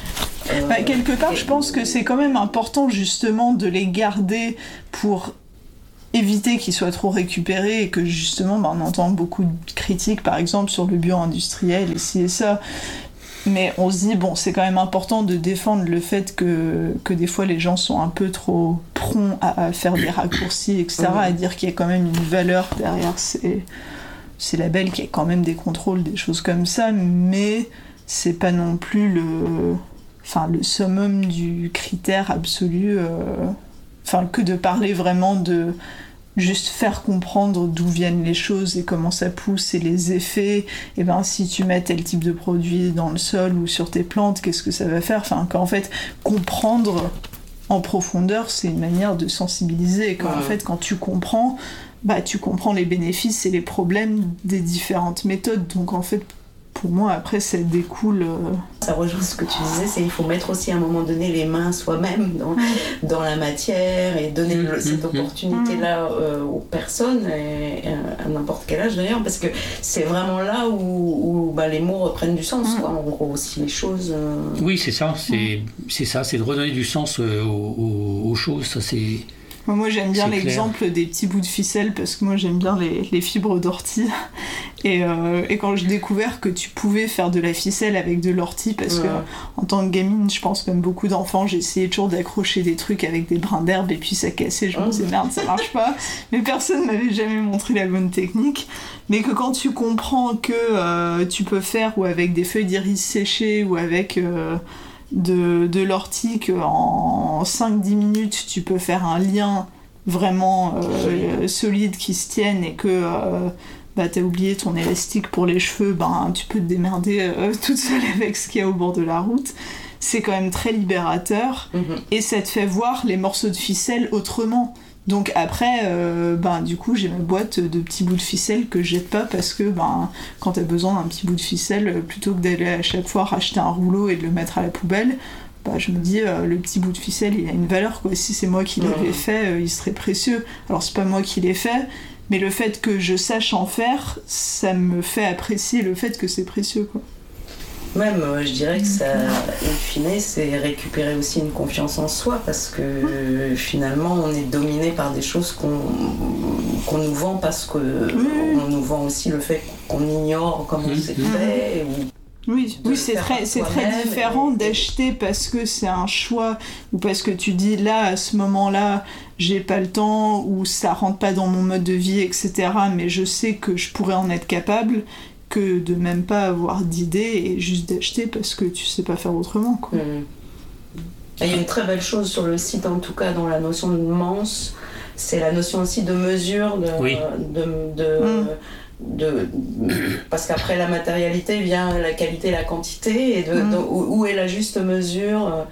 Euh, bah, quelque part, et... je pense que c'est quand même important justement de les garder pour éviter qu'ils soient trop récupérés et que justement, bah, on entend beaucoup de critiques, par exemple, sur le bio-industriel et ci et ça. Mais on se dit, bon, c'est quand même important de défendre le fait que, que des fois les gens sont un peu trop prompts à, à faire des raccourcis, et cetera, à dire qu'il y a quand même une valeur derrière ces, ces labels, qu'il y a quand même des contrôles, des choses comme ça, mais c'est pas non plus le, enfin, le summum du critère absolu, euh, enfin, que de parler vraiment de juste faire comprendre d'où viennent les choses et comment ça pousse et les effets. Et ben si tu mets tel type de produit dans le sol ou sur tes plantes, qu'est-ce que ça va faire? Enfin, qu'en fait, comprendre en profondeur, c'est une manière de sensibiliser. Et qu'en ouais. fait, quand tu comprends, bah tu comprends les bénéfices et les problèmes des différentes méthodes. Donc en fait, pour moi, après, ça découle... Euh... Ça rejoint ce que tu disais, c'est qu'il faut mettre aussi à un moment donné les mains soi-même dans, mmh. dans la matière et donner mmh. le, cette opportunité-là euh, aux personnes, et, et à n'importe quel âge d'ailleurs, parce que c'est vraiment là où, où bah, les mots reprennent du sens, mmh. quoi, en gros, aussi les choses... Euh... Oui, c'est ça, c'est, mmh. c'est ça, c'est de redonner du sens euh, aux, aux, aux choses, ça c'est... Moi j'aime bien l'exemple des petits bouts de ficelle parce que moi j'aime bien les, les fibres d'ortie et, euh, et quand j'ai découvert que tu pouvais faire de la ficelle avec de l'ortie parce ouais. que en tant que gamine je pense comme beaucoup d'enfants j'essayais toujours d'accrocher des trucs avec des brins d'herbe et puis ça cassait, je me disais merde ça marche pas, mais personne m'avait jamais montré la bonne technique, mais que quand tu comprends que euh, tu peux faire ou avec des feuilles d'iris séchées ou avec... Euh, de, de l'ortie qu'en cinq dix minutes tu peux faire un lien vraiment euh, solide qui se tienne et que euh, bah, t'as oublié ton élastique pour les cheveux, ben, tu peux te démerder euh, toute seule avec ce qu'il y a au bord de la route, c'est quand même très libérateur mmh. et ça te fait voir les morceaux de ficelle autrement. Donc après, euh, ben, du coup, j'ai ma boîte de petits bouts de ficelle que je jette pas parce que ben, quand t'as besoin d'un petit bout de ficelle, plutôt que d'aller à chaque fois racheter un rouleau et de le mettre à la poubelle, ben, je me dis, euh, le petit bout de ficelle, il a une valeur, quoi. Si c'est moi qui l'avais mmh. fait, euh, il serait précieux. Alors c'est pas moi qui l'ai fait, mais le fait que je sache en faire, ça me fait apprécier le fait que c'est précieux, quoi. Même, euh, je dirais que ça, in fine, c'est récupérer aussi une confiance en soi parce que euh, finalement, on est dominé par des choses qu'on, qu'on nous vend parce qu'on mmh. nous vend aussi le fait qu'on ignore comment mmh. c'est fait. Ou oui, oui c'est, très, c'est très différent et... d'acheter parce que c'est un choix ou parce que tu dis là, à ce moment-là, j'ai pas le temps ou ça rentre pas dans mon mode de vie, et cetera. Mais je sais que je pourrais en être capable. Que de même pas avoir d'idée et juste d'acheter parce que tu sais pas faire autrement, quoi. Mmh. Il y a une très belle chose sur le site, en tout cas dans la notion de manse, c'est la notion aussi de mesure, de, oui. de, de, mmh. de, de parce qu'après la matérialité vient la qualité, la quantité, et de, mmh. de, où, où est la juste mesure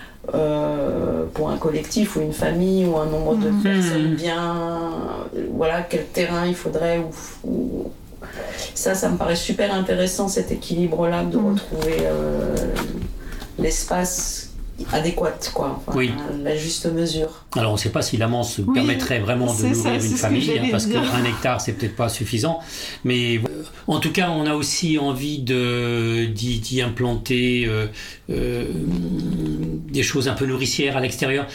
euh, pour un collectif ou une famille ou un nombre de mmh. personnes bien, voilà, quel terrain il faudrait ou, ou ça, ça me paraît super intéressant, cet équilibre-là, de mmh. retrouver euh, l'espace adéquat, quoi, enfin, oui. la juste mesure. Alors, on ne sait pas si la manse oui, permettrait vraiment de nourrir ça, une famille, hein, parce qu'un hectare, c'est peut-être pas suffisant. Mais euh, en tout cas, on a aussi envie de, d'y, d'y implanter euh, euh, des choses un peu nourricières à l'extérieur.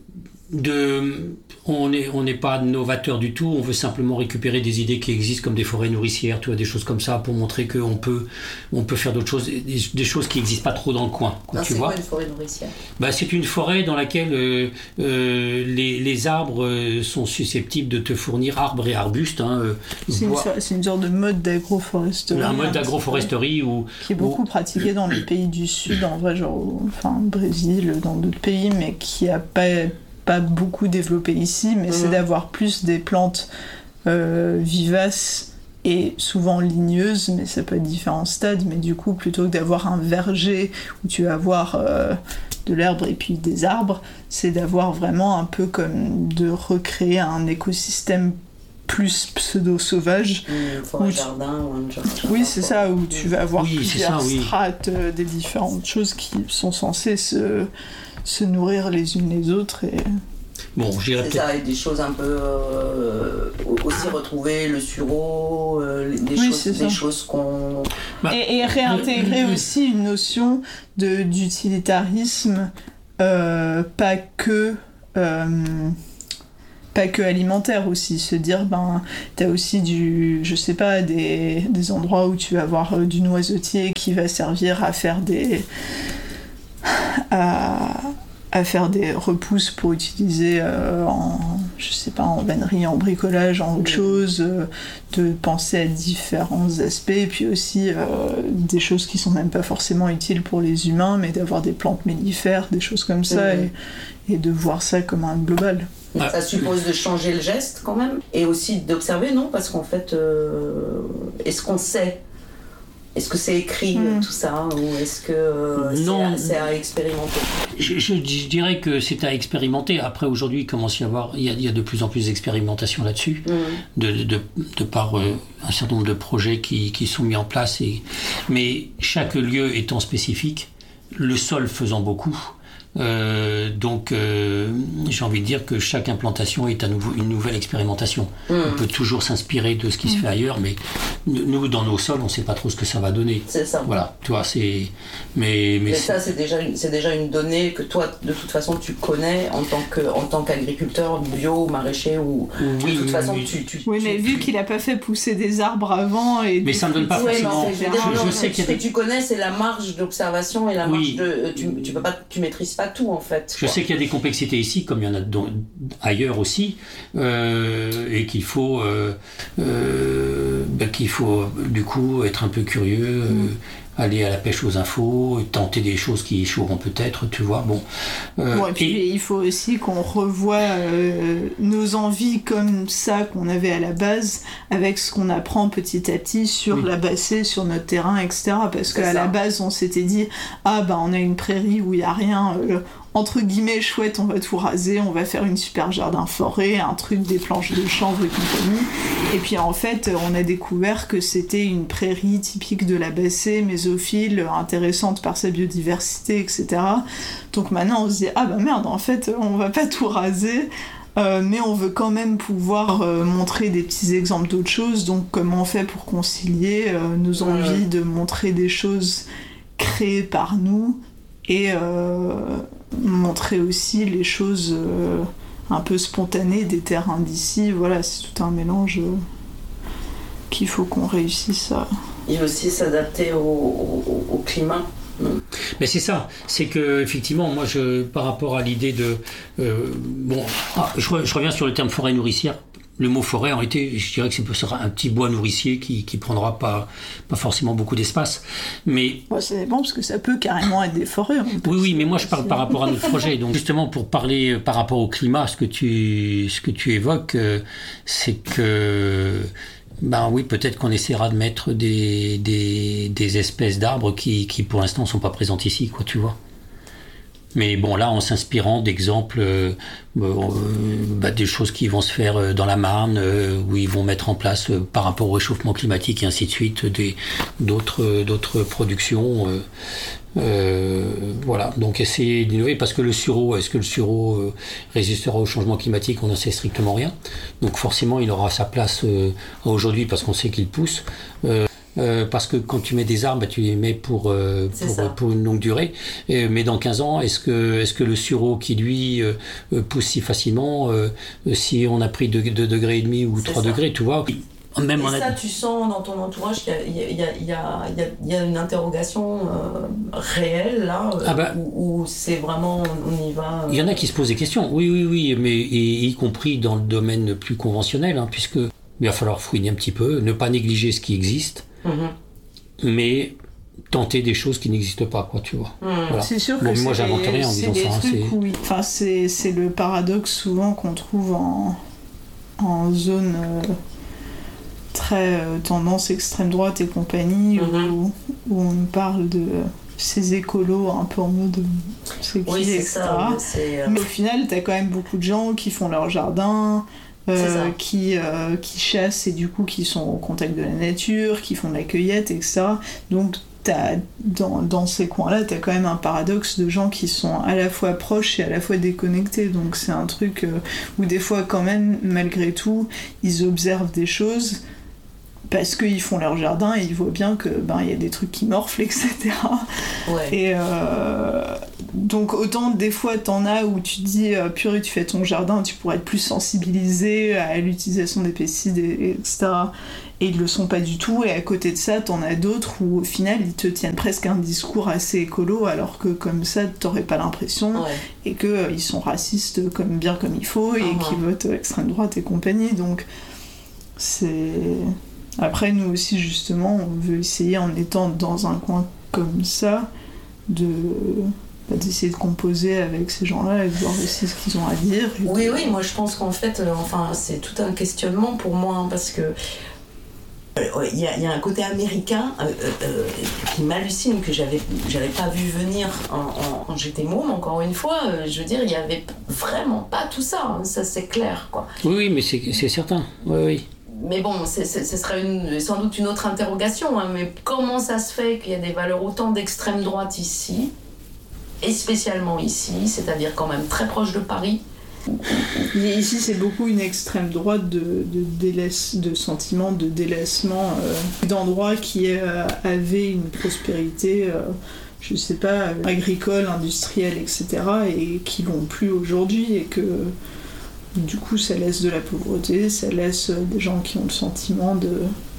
De... On n'est on n'est pas novateur du tout, on veut simplement récupérer des idées qui existent comme des forêts nourricières, tu vois, des choses comme ça pour montrer qu'on peut, on peut faire d'autres choses, des, des choses qui n'existent pas trop dans le coin. Non, tu c'est vois quoi une forêt nourricière ? Bah, c'est une forêt dans laquelle euh, euh, les, les arbres euh, sont susceptibles de te fournir arbres et arbustes. Hein, euh, c'est, une, c'est une sorte de mode d'agroforesterie. Un mode d'agroforesterie où, qui est beaucoup où... pratiqué dans les pays du Sud, en vrai, genre au enfin, Brésil, dans d'autres pays, mais qui n'a pas... pas beaucoup développé ici, mais mmh. c'est d'avoir plus des plantes euh, vivaces et souvent ligneuses, mais ça peut être différents stades, mais du coup, plutôt que d'avoir un verger où tu vas avoir euh, de l'herbe et puis des arbres, c'est d'avoir vraiment un peu comme de recréer un écosystème plus pseudo-sauvage. Mmh, un jardin ou un jardin. Oui, c'est ça, où tu vas avoir oui, plusieurs ça, oui. strates, euh, des différentes choses qui sont censées se... se nourrir les unes les autres et Bon, je dirais c'est peut-être... ça, et des choses un peu euh, aussi retrouver le sureau, euh, des, oui, choses, des choses qu'on... Bah, et, et réintégrer euh, aussi une notion de, d'utilitarisme, euh, pas que... Euh, pas que alimentaire aussi, se dire ben t'as aussi du, je sais pas, des, des endroits où tu vas avoir euh, du noisetier qui va servir à faire des à, à faire des repousses pour utiliser euh, en, je sais pas, en vannerie, en bricolage, en autre chose, euh, de penser à différents aspects, et puis aussi euh, des choses qui sont même pas forcément utiles pour les humains, mais d'avoir des plantes mellifères, des choses comme ça, mmh. et, et de voir ça comme un global. Ah. Ça suppose de changer le geste quand même, et aussi d'observer, non? Parce qu'en fait, euh, est-ce qu'on sait? Est-ce que c'est écrit, mmh. tout ça, ou est-ce que euh, non, c'est, à, c'est à expérimenter? je, je, je dirais que c'est à expérimenter. Après, aujourd'hui, il commence à y avoir, il y a, il y a de plus en plus d'expérimentation là-dessus, mmh. de, de, de par euh, un certain nombre de projets qui, qui sont mis en place. Et, mais chaque lieu étant spécifique, le sol faisant beaucoup, Euh, donc euh, j'ai envie de dire que chaque implantation est à nouveau une nouvelle expérimentation. Mmh. On peut toujours s'inspirer de ce qui mmh. se fait ailleurs, mais nous dans nos sols on ne sait pas trop ce que ça va donner. C'est ça. Voilà, tu vois, c'est. Mais, mais, mais c'est... ça c'est déjà une, c'est déjà une donnée que toi de toute façon tu connais en tant que en tant qu'agriculteur bio ou maraîcher ou oui, de toute oui, façon oui. tu, tu. Oui, tu, mais tu, vu tu... qu'il n'a pas fait pousser des arbres avant et. Mais ça me donne pas ouais, forcément. non, je, je, je non, sais qu'il y a ce des... que tu connais c'est la marge d'observation et la marge oui. de tu tu peux pas tu maîtrises pas tout en fait. Je sais qu'il y a des complexités ici, comme il y en a dans, ailleurs aussi, euh, et qu'il faut, euh, euh, ben, qu'il faut du coup être un peu curieux, euh, aller à la pêche aux infos, tenter des choses qui échoueront peut-être, tu vois. Bon. Euh, bon et puis et... il faut aussi qu'on revoie euh, nos envies comme ça qu'on avait à la base, avec ce qu'on apprend petit à petit sur oui. la bassée, sur notre terrain, et cetera. Parce qu'à la base, on s'était dit, ah bah on a une prairie où il n'y a rien. Euh, entre guillemets chouette, on va tout raser, on va faire une super jardin forêt, un truc, des planches de chanvre et compagnie. Et puis en fait, on a découvert que c'était une prairie typique de la bassée, mésophile, intéressante par sa biodiversité, et cetera. Donc maintenant on se dit, ah bah merde, en fait on va pas tout raser, euh, mais on veut quand même pouvoir euh, montrer des petits exemples d'autres choses. Donc comment on fait pour concilier euh, nos envies de montrer des choses créées par nous et euh, montrer aussi les choses euh, un peu spontanées des terrains d'ici. Voilà, c'est tout un mélange euh, qu'il faut qu'on réussisse à... Et aussi s'adapter au, au, au climat. Mais c'est ça, c'est que effectivement, moi, je, par rapport à l'idée de, euh, bon, ah, je, je reviens sur le terme forêt nourricière. Le mot forêt, en réalité, je dirais que ce sera un petit bois nourricier qui qui prendra pas pas forcément beaucoup d'espace, mais ouais, c'est bon parce que ça peut carrément être des forêts. Oui, oui, mais moi je parle par rapport à notre projet. Donc justement pour parler par rapport au climat, ce que tu ce que tu évoques, euh, c'est que ben oui, peut-être qu'on essaiera de mettre des des des espèces d'arbres qui qui pour l'instant sont pas présentes ici, quoi, tu vois. Mais bon, là, en s'inspirant d'exemples, euh, euh, bah, des choses qui vont se faire dans la Marne, euh, où ils vont mettre en place, euh, par rapport au réchauffement climatique et ainsi de suite, des, d'autres, d'autres productions. Euh, euh, voilà, donc essayer d'innover, parce que le sureau, est-ce que le sureau euh, résistera au changement climatique? On n'en sait strictement rien. Donc forcément, il aura sa place euh, aujourd'hui, parce qu'on sait qu'il pousse. Euh, Euh, parce que quand tu mets des arbres, bah, tu les mets pour, euh, pour, pour une longue durée. Et, mais dans quinze ans, est-ce que, est-ce que le sureau qui, lui, euh, pousse si facilement, euh, si on a pris deux degrés et demi ou trois degrés, tu vois, même et ça, a... tu sens dans ton entourage qu'il y a, il y a, il y a, il y a, il y a une interrogation euh, réelle, là, euh, ah bah, où, où c'est vraiment, on y va... Euh... Il y en a qui se posent des questions, oui, oui, oui, mais y, y compris dans le domaine plus conventionnel, hein, puisque il va falloir fouiner un petit peu, ne pas négliger ce qui existe, Mmh. mais tenter des choses qui n'existent pas, quoi, tu vois. Mmh. Voilà. C'est sûr que bon, c'est, moi j'invente rien en disant ça. C'est... Où, enfin, c'est, c'est le paradoxe souvent qu'on trouve en, en zone euh, très euh, tendance extrême droite et compagnie, mmh. où, où on parle de ces écolos un peu en mode c'est qui, oui, c'est et cetera. Ça, mais, c'est, euh... mais au final, t'as quand même beaucoup de gens qui font leur jardin. Euh, qui, euh, qui chassent et du coup qui sont au contact de la nature, qui font de la cueillette, et cetera. Donc t'as, dans, dans ces coins-là, t'as quand même un paradoxe de gens qui sont à la fois proches et à la fois déconnectés. Donc c'est un truc euh, où des fois, quand même, malgré tout, ils observent des choses parce qu'ils font leur jardin et ils voient bien que ben, y a des trucs qui morflent, et cetera. Ouais. Et euh, donc autant des fois t'en as où tu te dis euh, purée, tu fais ton jardin, tu pourrais être plus sensibilisé à l'utilisation des pesticides, et, etc. Et ils le sont pas du tout. Et à côté de ça, t'en as d'autres où au final ils te tiennent presque un discours assez écolo, alors que comme ça t'aurais pas l'impression, ouais. Et que euh, ils sont racistes comme bien comme il faut et uh-huh. Qu'ils votent extrême droite et compagnie. Donc c'est... Après, nous aussi, justement, on veut essayer, en étant dans un coin comme ça, de, bah, d'essayer de composer avec ces gens-là et de voir aussi ce qu'ils ont à dire. Oui, oui, moi je pense qu'en fait, euh, enfin, c'est tout un questionnement pour moi, hein, parce que il euh, y, y a un côté américain euh, euh, qui m'hallucine, que j'avais, j'avais pas vu venir quand j'étais môme, encore une fois. Euh, je veux dire, il y avait vraiment pas tout ça, hein, ça c'est clair, quoi. Oui, oui, mais c'est, c'est certain, oui, oui. Mais bon, c'est, c'est, ce serait une, sans doute une autre interrogation, hein, mais comment ça se fait qu'il y a des valeurs autant d'extrême droite ici, et spécialement ici, c'est-à-dire quand même très proche de Paris? Ici, c'est beaucoup une extrême droite de, de, délaisse, de sentiment de délaissement, euh, d'endroits qui euh, avaient une prospérité, euh, je sais pas, agricole, industrielle, et cetera, et qui l'ont plus aujourd'hui, et que... Du coup, ça laisse de la pauvreté, ça laisse des gens qui ont le sentiment de...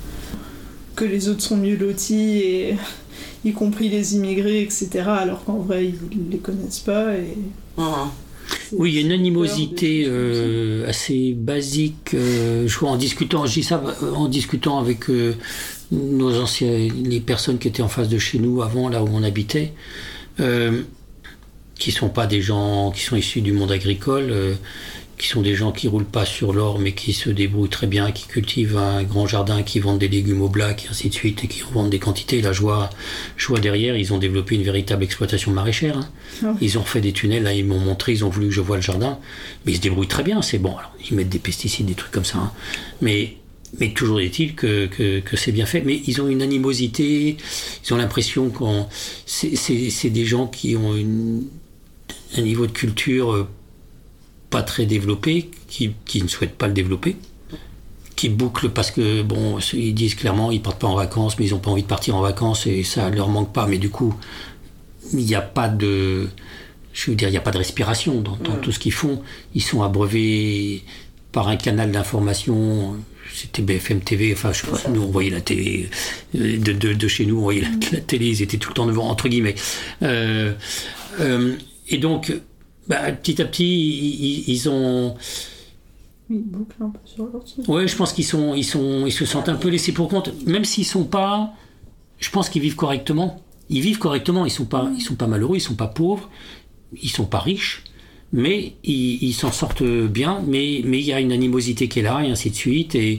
que les autres sont mieux lotis, et... y compris les immigrés, et cetera, alors qu'en vrai, ils ne les connaissent pas. Et... Ah. Oui, il y a une animosité euh, assez basique. Euh, je vois en discutant, je dis ça en discutant avec euh, nos anciens, les personnes qui étaient en face de chez nous avant, là où on habitait, euh, qui ne sont pas des gens qui sont issus du monde agricole. Euh, qui sont des gens qui roulent pas sur l'or, mais qui se débrouillent très bien, qui cultivent un grand jardin, qui vendent des légumes au black, et ainsi de suite, et qui revendent des quantités. Là, je vois, je vois derrière, ils ont développé une véritable exploitation maraîchère. Hein. Oh. Ils ont fait des tunnels, là, ils m'ont montré, ils ont voulu que je voie le jardin, mais ils se débrouillent très bien, c'est bon. Alors, ils mettent des pesticides, des trucs comme ça, hein. mais, mais toujours est-il que, que, que c'est bien fait. Mais ils ont une animosité, ils ont l'impression qu'on, c'est, c'est, c'est des gens qui ont une, un niveau de culture pas très développé, qui, qui ne souhaitent pas le développer, qui bouclent parce que, bon, ils disent clairement, ils partent pas en vacances, mais ils ont pas envie de partir en vacances et ça leur manque pas, mais du coup, il n'y a pas de, je veux dire, il n'y a pas de respiration dans, dans ouais. tout ce qu'ils font. Ils sont abreuvés par un canal d'information, c'était B F M T V, enfin, je sais pas, nous on voyait la télé, de, de, de chez nous, on voyait la, la télé, ils étaient tout le temps devant, entre guillemets. Euh, euh, et donc, bah, petit à petit, ils, ils ont... Ils bouclent un peu sur leur truc. Ouais, je pense qu'ils sont, ils sont, ils se sentent un peu laissés pour compte, même s'ils sont pas... Je pense qu'ils vivent correctement. Ils vivent correctement, ils sont pas, ils sont pas malheureux, ils sont pas pauvres, ils sont pas riches, mais ils, ils s'en sortent bien, mais mais il y a une animosité qui est là, et ainsi de suite, et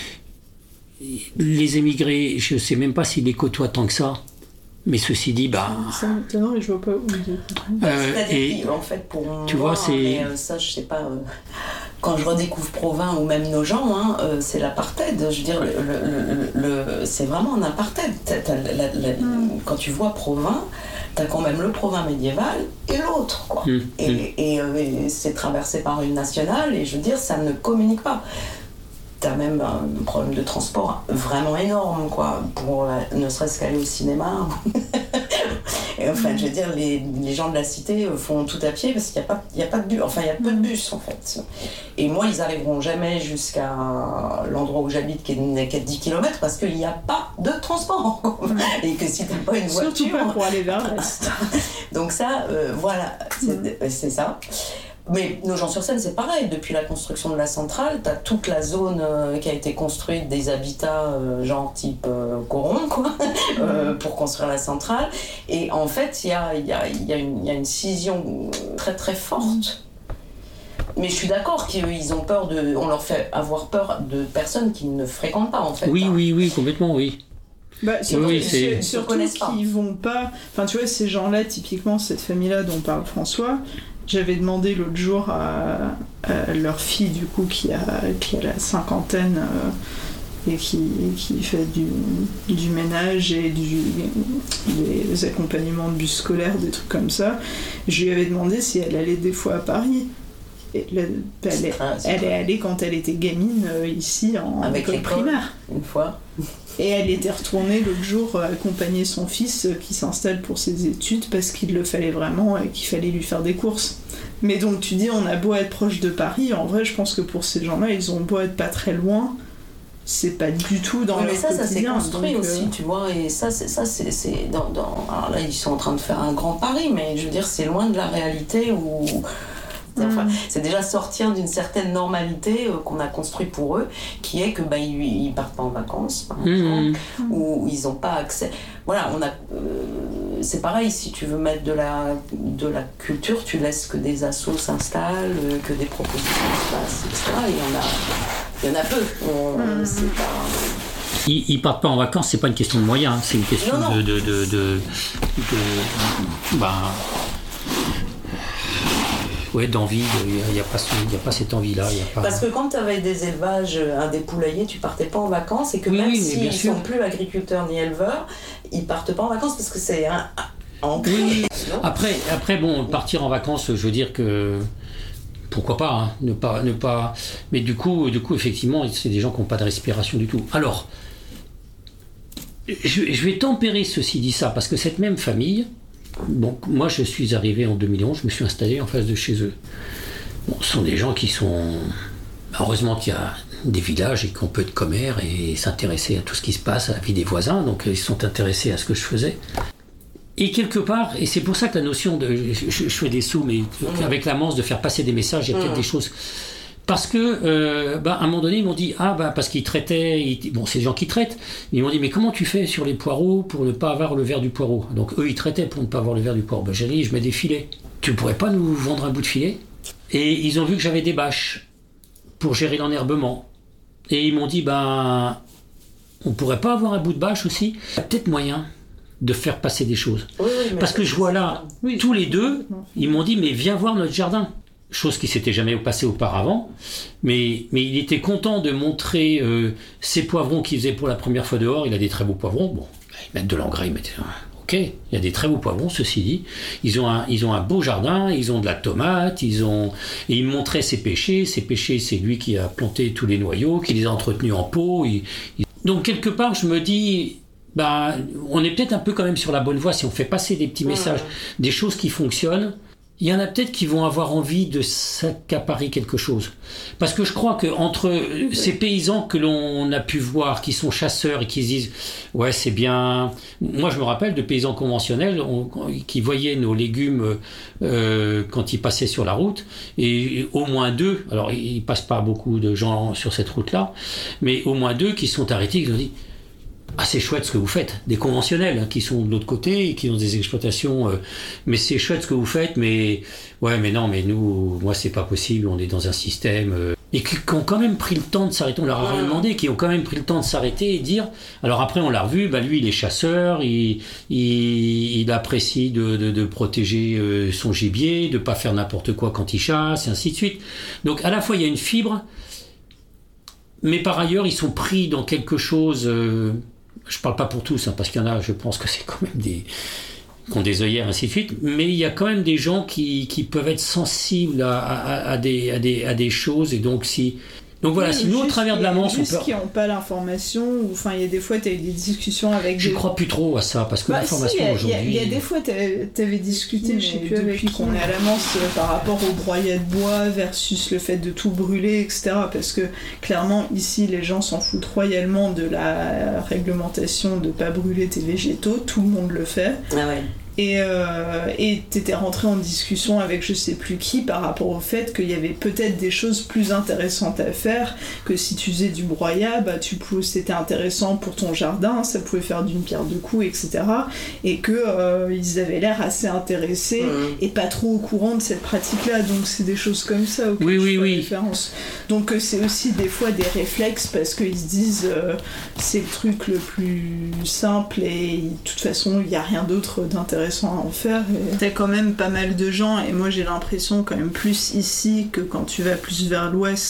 les émigrés, je sais même pas s'ils les côtoient tant que ça. Mais ceci dit, bah. Ça m'étonne, je vois pas où il est. Euh, C'est-à-dire en fait, pour tu moi, vois, c'est. Mais, euh, ça, je sais pas. Euh, quand je redécouvre Provins ou même nos gens, hein, euh, c'est l'apartheid. Je veux dire, le, le, le, le, c'est vraiment un apartheid. T'as, t'as, la, la, mm. Quand tu vois Provins, t'as quand même le Provins médiéval et l'autre, quoi. Mm. Et, mm. Et, euh, et c'est traversé par une nationale, et je veux dire, ça ne communique pas. T'as même un problème de transport vraiment énorme, quoi, pour euh, ne serait-ce qu'aller au cinéma. Et enfin, je veux dire, les, les gens de la cité font tout à pied parce qu'il n'y a, a pas de bus, enfin, il y a peu de bus, en fait. Et moi, ils n'arriveront jamais jusqu'à l'endroit où j'habite, qui est, qui est dix kilomètres, parce qu'il n'y a pas de transport. Et que si t'as pas une voiture... Surtout pas pour aller vers l'est. Donc ça, euh, voilà, c'est, mmh. c'est ça. Mais Nogent-sur-Seine, c'est pareil. Depuis la construction de la centrale, t'as toute la zone euh, qui a été construite des habitats euh, genre type euh, Coron, quoi, euh, pour construire la centrale. Et en fait, il y a, y, a, y, a y a une scission très très forte. Mais je suis d'accord qu'ils ont peur de... On leur fait avoir peur de personnes qu'ils ne fréquentent pas, en fait. Oui, hein. oui, oui, complètement, oui. Bah, surtout, oui, c'est... surtout qu'ils vont pas... Enfin, tu vois, ces gens-là, typiquement, cette famille-là dont parle François... J'avais demandé l'autre jour à, à leur fille, du coup, qui a, qui a la cinquantaine, euh, et qui, qui fait du, du ménage et du, des accompagnements de bus scolaires, des trucs comme ça. Je lui avais demandé si elle allait des fois à Paris. Et elle, elle, est, elle est allée quand elle était gamine euh, ici en Avec école primaire. Une fois. Et elle était retournée l'autre jour euh, accompagner son fils euh, qui s'installe pour ses études parce qu'il le fallait vraiment et qu'il fallait lui faire des courses. Mais donc tu dis on a beau être proche de Paris, en vrai je pense que pour ces gens-là ils ont beau être pas très loin, c'est pas du tout dans oui, leur mais ça, quotidien. ça s'est construit donc, aussi, euh... tu vois, et ça, c'est, ça, c'est, c'est dans, dans... Alors là, ils sont en train de faire un grand pari, mais je veux dire, c'est loin de la réalité où... Enfin, mmh. c'est déjà sortir d'une certaine normalité euh, qu'on a construit pour eux, qui est que bah, ils, ils partent pas en vacances, par exemple, mmh. ou ils ont pas accès. Voilà, on a, euh, c'est pareil, si tu veux mettre de la, de la culture, tu laisses que des assos s'installent, euh, que des propositions se passent, et cetera. Il y en a, il y en a peu. On, mmh. c'est pas... Ils, ils partent pas en vacances, c'est pas une question de moyens, hein, c'est une question non, non. de, de, de, de, de, de bah, ouais, d'envie, il n'y a, a pas cette envie-là. Y a pas... Parce que quand tu avais des élevages, un des poulaillers, tu partais pas en vacances et que oui, même oui, s'ils ne sont plus agriculteurs ni éleveurs, ils partent pas en vacances parce que c'est un... ancré. Oui. Après, après, bon, partir en vacances, je veux dire que... Pourquoi pas, hein, ne pas, ne pas... Mais du coup, du coup, effectivement, c'est des gens qui n'ont pas de respiration du tout. Alors, je, je vais tempérer ceci dit ça, parce que cette même famille... Donc moi je suis arrivé en deux mille onze, je me suis installé en face de chez eux. Bon, ce sont des gens qui sont... Heureusement qu'il y a des villages et qu'on peut être commère et s'intéresser à tout ce qui se passe, à la vie des voisins, donc ils sont intéressés à ce que je faisais. Et quelque part, et c'est pour ça que la notion de... Je, je fais des sauts, mais avec l'amance de faire passer des messages, il y a peut-être des choses... Parce que, euh, bah, à un moment donné, ils m'ont dit, ah, bah, parce qu'ils traitaient, ils, bon, c'est des gens qui traitent, ils m'ont dit, mais comment tu fais sur les poireaux pour ne pas avoir le verre du poireau? Donc, eux, ils traitaient pour ne pas avoir le verre du poireau. Bah, j'ai dit, je mets des filets. Tu pourrais pas nous vendre un bout de filet? Et ils ont vu que j'avais des bâches pour gérer l'enherbement. Et ils m'ont dit, bah, on pourrait pas avoir un bout de bâche aussi? Il y a peut-être moyen de faire passer des choses. Oui, oui, parce que je vois là, oui, tous les deux, ils m'ont dit, mais viens voir notre jardin. Chose qui s'était jamais passée auparavant, mais, mais il était content de montrer euh, ses poivrons qu'il faisait pour la première fois dehors. Il a des très beaux poivrons, bon, ils mettent de l'engrais, ils mettent... Ok, il y a des très beaux poivrons, ceci dit. Ils ont un, ils ont un beau jardin, ils ont de la tomate, ils ont... Et il me montrait ses pêchers. Ses pêchers, c'est lui qui a planté tous les noyaux, qui les a entretenus en pot. Il, il... Donc quelque part, je me dis... Ben, on est peut-être un peu quand même sur la bonne voie si on fait passer des petits messages, mmh. des choses qui fonctionnent. Il y en a peut-être qui vont avoir envie de s'accaparer quelque chose. Parce que je crois qu'entre ces paysans que l'on a pu voir, qui sont chasseurs et qui se disent « Ouais, c'est bien... » Moi, je me rappelle de paysans conventionnels on, qui voyaient nos légumes euh, quand ils passaient sur la route. Et au moins deux, alors il ne passe pas beaucoup de gens sur cette route-là, mais au moins deux qui sont arrêtés, qui ont dit « Ah, c'est chouette ce que vous faites, des conventionnels hein, qui sont de l'autre côté et qui ont des exploitations, euh, mais c'est chouette ce que vous faites, mais ouais, mais non, mais nous, moi, c'est pas possible, on est dans un système. Euh, et qui, qui ont quand même pris le temps de s'arrêter, on leur a rien demandé, qui ont quand même pris le temps de s'arrêter et dire. Alors après, on l'a revu, bah, lui, il est chasseur, il, il, il apprécie de, de, de protéger euh, son gibier, de pas faire n'importe quoi quand il chasse, et ainsi de suite. Donc à la fois, il y a une fibre, mais par ailleurs, ils sont pris dans quelque chose. Euh, Je ne parle pas pour tous, hein, parce qu'il y en a, je pense que c'est quand même des... qui ont des œillères, ainsi de suite, mais il y a quand même des gens qui, qui peuvent être sensibles à, à, à, des, à, des, à des choses, et donc si... Donc voilà, oui, si nous, au travers de l'amance, on peut... qui n'ont pas l'information, ou enfin, il y a des fois, tu as eu des discussions avec Je ne des... crois plus trop à ça, parce que bah, l'information si, aujourd'hui... Il y, y a des fois, tu avais discuté, mais je sais plus, depuis qu'on est à l'amance, euh, par rapport au broyat de bois versus le fait de tout brûler, et cetera. Parce que, clairement, ici, les gens s'en foutent royalement de la réglementation de ne pas brûler tes végétaux, tout le monde le fait. Ah ouais. Et euh, et t'étais rentré en discussion avec je sais plus qui par rapport au fait qu'il y avait peut-être des choses plus intéressantes à faire, que si tu faisais du broyat, bah tu pouvais, c'était intéressant pour ton jardin, ça pouvait faire d'une pierre deux coups, et cetera. Et que euh, ils avaient l'air assez intéressés mmh. et pas trop au courant de cette pratique-là. Donc c'est des choses comme ça auxquelles oui, je oui, fais oui. référence. Donc euh, c'est aussi des fois des réflexes parce qu'ils se disent euh, c'est le truc le plus simple et de toute façon il n'y a rien d'autre d'intéressant à en faire. Et t'as quand même pas mal de gens, et moi j'ai l'impression quand même plus ici que quand tu vas plus vers l'ouest,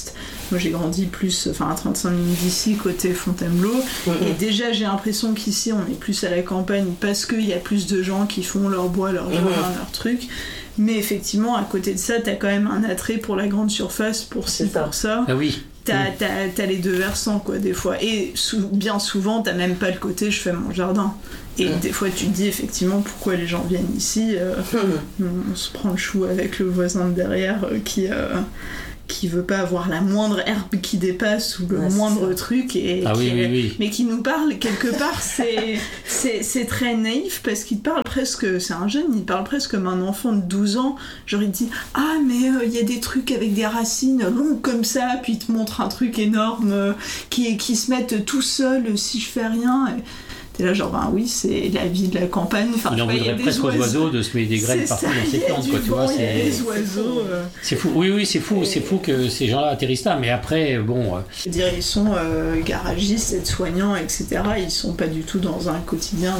moi j'ai grandi plus, enfin à trente-cinq minutes d'ici, côté Fontainebleau, mmh. et déjà j'ai l'impression qu'ici on est plus à la campagne parce qu'il y a plus de gens qui font leur bois, leur jardin, mmh. leur truc. Mais effectivement, à côté de ça, t'as quand même un attrait pour la grande surface, pour ci, pour ça. Ah oui. T'as, t'as, t'as les deux versants, quoi, des fois. Et sou- bien souvent, t'as même pas le côté « je fais mon jardin ». Et mmh. des fois, tu te dis effectivement pourquoi les gens viennent ici. Euh, mmh. On se prend le chou avec le voisin de derrière euh, qui... Euh, qui veut pas avoir la moindre herbe qui dépasse ou le ouais, moindre truc et ah, qui oui, est, oui, oui. mais qui nous parle quelque part c'est, c'est, c'est très naïf parce qu'il te parle presque, c'est un jeune, il parle presque comme un enfant de douze ans, genre il te dit ah mais il euh, y a des trucs avec des racines longues comme ça, puis il te montre un truc énorme euh, qui, qui se mettent tout seul si je fais rien et t'es là genre ben oui c'est la vie de la campagne, enfin il en voudrait presque aux oiseaux de se mettre des graines partout dans ses plantes quoi, tu vois, c'est des oiseaux euh... c'est fou, oui oui c'est fou, et... c'est fou que ces gens-là atterrissent là, mais après bon euh... je veux dire ils sont euh, garagistes, aides-soignants, etc. Ils sont pas du tout dans un quotidien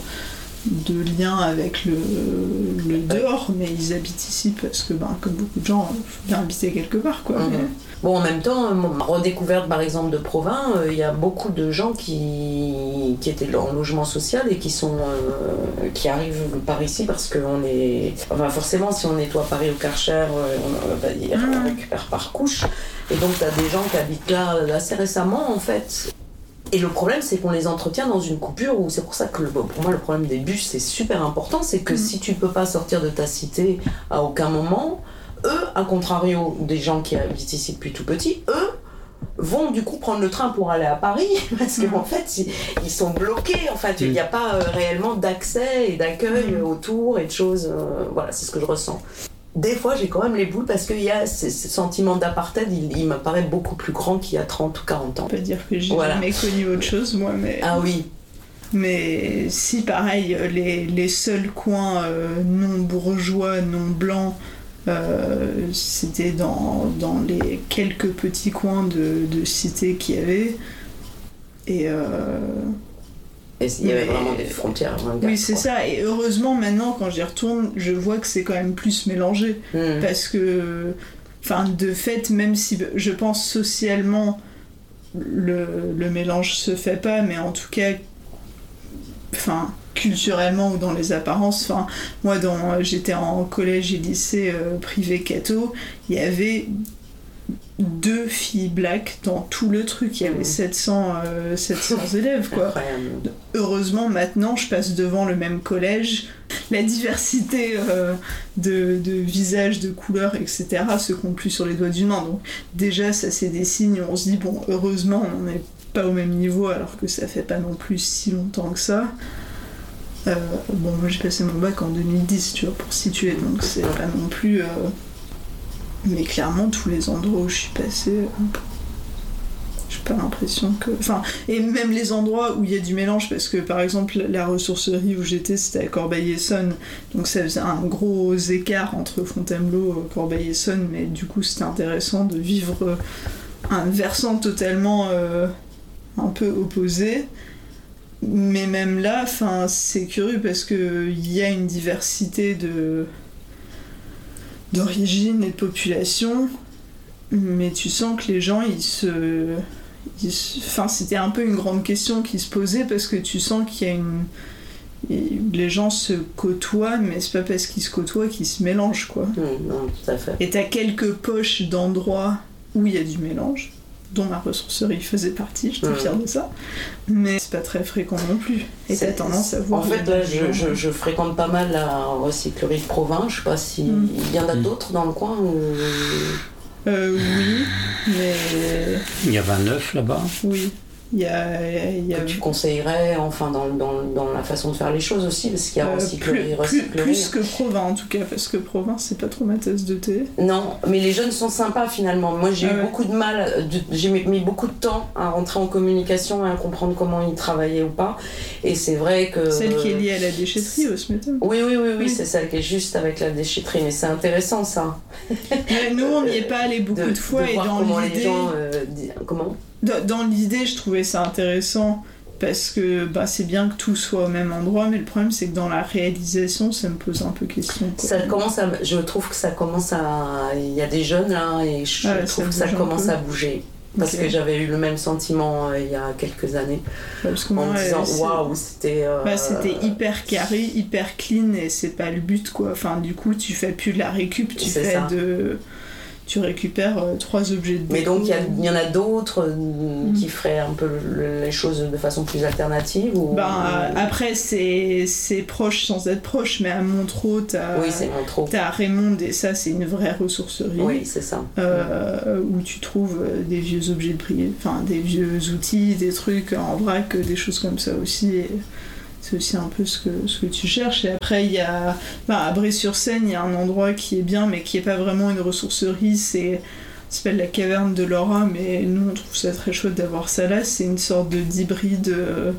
de de lien avec le, le dehors, mais ils habitent ici parce que ben comme beaucoup de gens il faut bien habiter quelque part quoi. Mmh. Mais... Bon, en même temps, ma redécouverte par exemple de Provins, il euh, y a beaucoup de gens qui, qui étaient en logement social et qui sont euh, qui arrivent par ici parce qu'on est. Enfin, forcément, si on nettoie Paris au Karcher, euh, on, bah, ils mmh. récupèrent par couche. Et donc, tu as des gens qui habitent là assez récemment en fait. Et le problème, c'est qu'on les entretient dans une coupure où c'est pour ça que le, pour moi, le problème des bus, c'est super important. C'est que mmh. si tu ne peux pas sortir de ta cité à aucun moment. Eux, à contrario des gens qui habitent ici depuis tout petit, eux vont du coup prendre le train pour aller à Paris parce qu'en en fait ils, ils sont bloqués, en fait il n'y a pas euh, réellement d'accès et d'accueil mmh. autour et de choses, euh, voilà c'est ce que je ressens. Des fois j'ai quand même les boules parce qu'il y a ce, ce sentiment d'apartheid, il, il m'apparaît beaucoup plus grand qu'il y a trente ou quarante ans. On peut dire que j'ai voilà. jamais connu autre chose moi mais... Ah oui. Mais si pareil, les, les seuls coins euh, non bourgeois, non blancs, Euh, c'était dans, dans les quelques petits coins de, de cités qu'il y avait et euh... Et il y avait mais... vraiment des frontières hein, oui c'est quoi. Ça et heureusement maintenant quand j'y retourne je vois que c'est quand même plus mélangé mmh. parce que enfin de fait même si je pense socialement le, le mélange se fait pas mais en tout cas enfin culturellement ou dans les apparences. Enfin, moi, dans, j'étais en collège et lycée euh, privé catho, il y avait deux filles black dans tout le truc. Il y avait mmh. sept cents, euh, sept cents élèves, quoi. Incroyable. Heureusement, maintenant, je passe devant le même collège. La diversité euh, de, de visages, de couleurs, et cetera se compte plus sur les doigts d'une main. Donc, déjà, ça, c'est des signes où on se dit, bon, heureusement, on n'est pas au même niveau, alors que ça fait pas non plus si longtemps que ça. Euh, bon, moi j'ai passé mon bac en deux mille dix, tu vois, pour situer, donc c'est pas non plus. Euh... Mais clairement, tous les endroits où je suis passée, euh... j'ai pas l'impression que. Enfin, et même les endroits où il y a du mélange, parce que par exemple, la ressourcerie où j'étais, c'était à Corbeil-Essonnes, donc ça faisait un gros écart entre Fontainebleau et Corbeil-Essonnes, mais du coup, c'était intéressant de vivre un versant totalement euh, un peu opposé. Mais même là, c'est curieux parce qu'il y a une diversité de, d'origine et de population, mais tu sens que les gens, ils se... Ils se enfin, c'était un peu une grande question qui se posait parce que tu sens qu'il y a une... Les gens se côtoient, mais c'est pas parce qu'ils se côtoient qu'ils se mélangent, quoi. Mmh, non, tout à fait. Et t'as quelques poches d'endroits où il y a du mélange, dont ma ressourcerie faisait partie, j'étais mmh. fière de ça, mais c'est pas très fréquent non plus. Et t'as tendance à voir... En fait, là, je, je, je fréquente pas mal la recyclerie de Provins, je sais pas si... Mmh. Il y en a d'autres dans le coin ou... Euh, oui, mais... Il y a vingt-neuf là-bas. Oui. Il y a, il y a... Que tu conseillerais enfin dans, dans, dans la façon de faire les choses aussi parce qu'il y a euh, recyclerie, plus, recyclerie. Plus que Provins en tout cas parce que Provins c'est pas trop ma tasse de thé. Non, mais les jeunes sont sympas finalement. Moi j'ai ah eu ouais. beaucoup de mal, de, j'ai mis beaucoup de temps à rentrer en communication et à comprendre comment ils travaillaient ou pas. Et c'est vrai que... Celle qui est liée à la déchetterie au Smeton. Oui, oui, oui, oui, c'est celle qui est juste avec la déchetterie. Mais c'est intéressant ça. Mais nous on n'y est pas allé beaucoup de, de fois de et voir dans comment l'idée... les gens... Euh, comment Dans l'idée, je trouvais ça intéressant parce que bah, c'est bien que tout soit au même endroit, mais le problème c'est que dans la réalisation, ça me pose un peu question. Quoi. Ça commence à, je trouve que ça commence à... Il y a des jeunes là, et je ah, trouve que ça commence à bouger. Parce okay. que j'avais eu le même sentiment euh, il y a quelques années. Ouais, parce que moi, en me disant waouh, c'était. Euh, bah, c'était hyper carré, hyper clean et c'est pas le but quoi. Enfin, du coup, tu fais plus de la récup, tu c'est fais ça. de. Tu récupères euh, trois objets de déco. Mais donc il y, y en a d'autres euh, mmh. qui feraient un peu le, les choses de façon plus alternative ou... Ben, euh, après, c'est, c'est proche sans être proche, mais à Montreux, t'as, oui, c'est Montreux. T'as Raymond et ça, c'est une vraie ressourcerie. Oui, c'est ça. Euh, mmh. Où tu trouves des vieux objets de prix, enfin des vieux outils, des trucs en vrac, des choses comme ça aussi. Et... c'est aussi un peu ce que, ce que tu cherches. Et après, il y a... Enfin, à Bray-sur-Seine, il y a un endroit qui est bien, mais qui n'est pas vraiment une ressourcerie. C'est... Ça s'appelle la caverne de Laura, mais nous, on trouve ça très chouette d'avoir ça là. C'est une sorte de, d'hybride euh,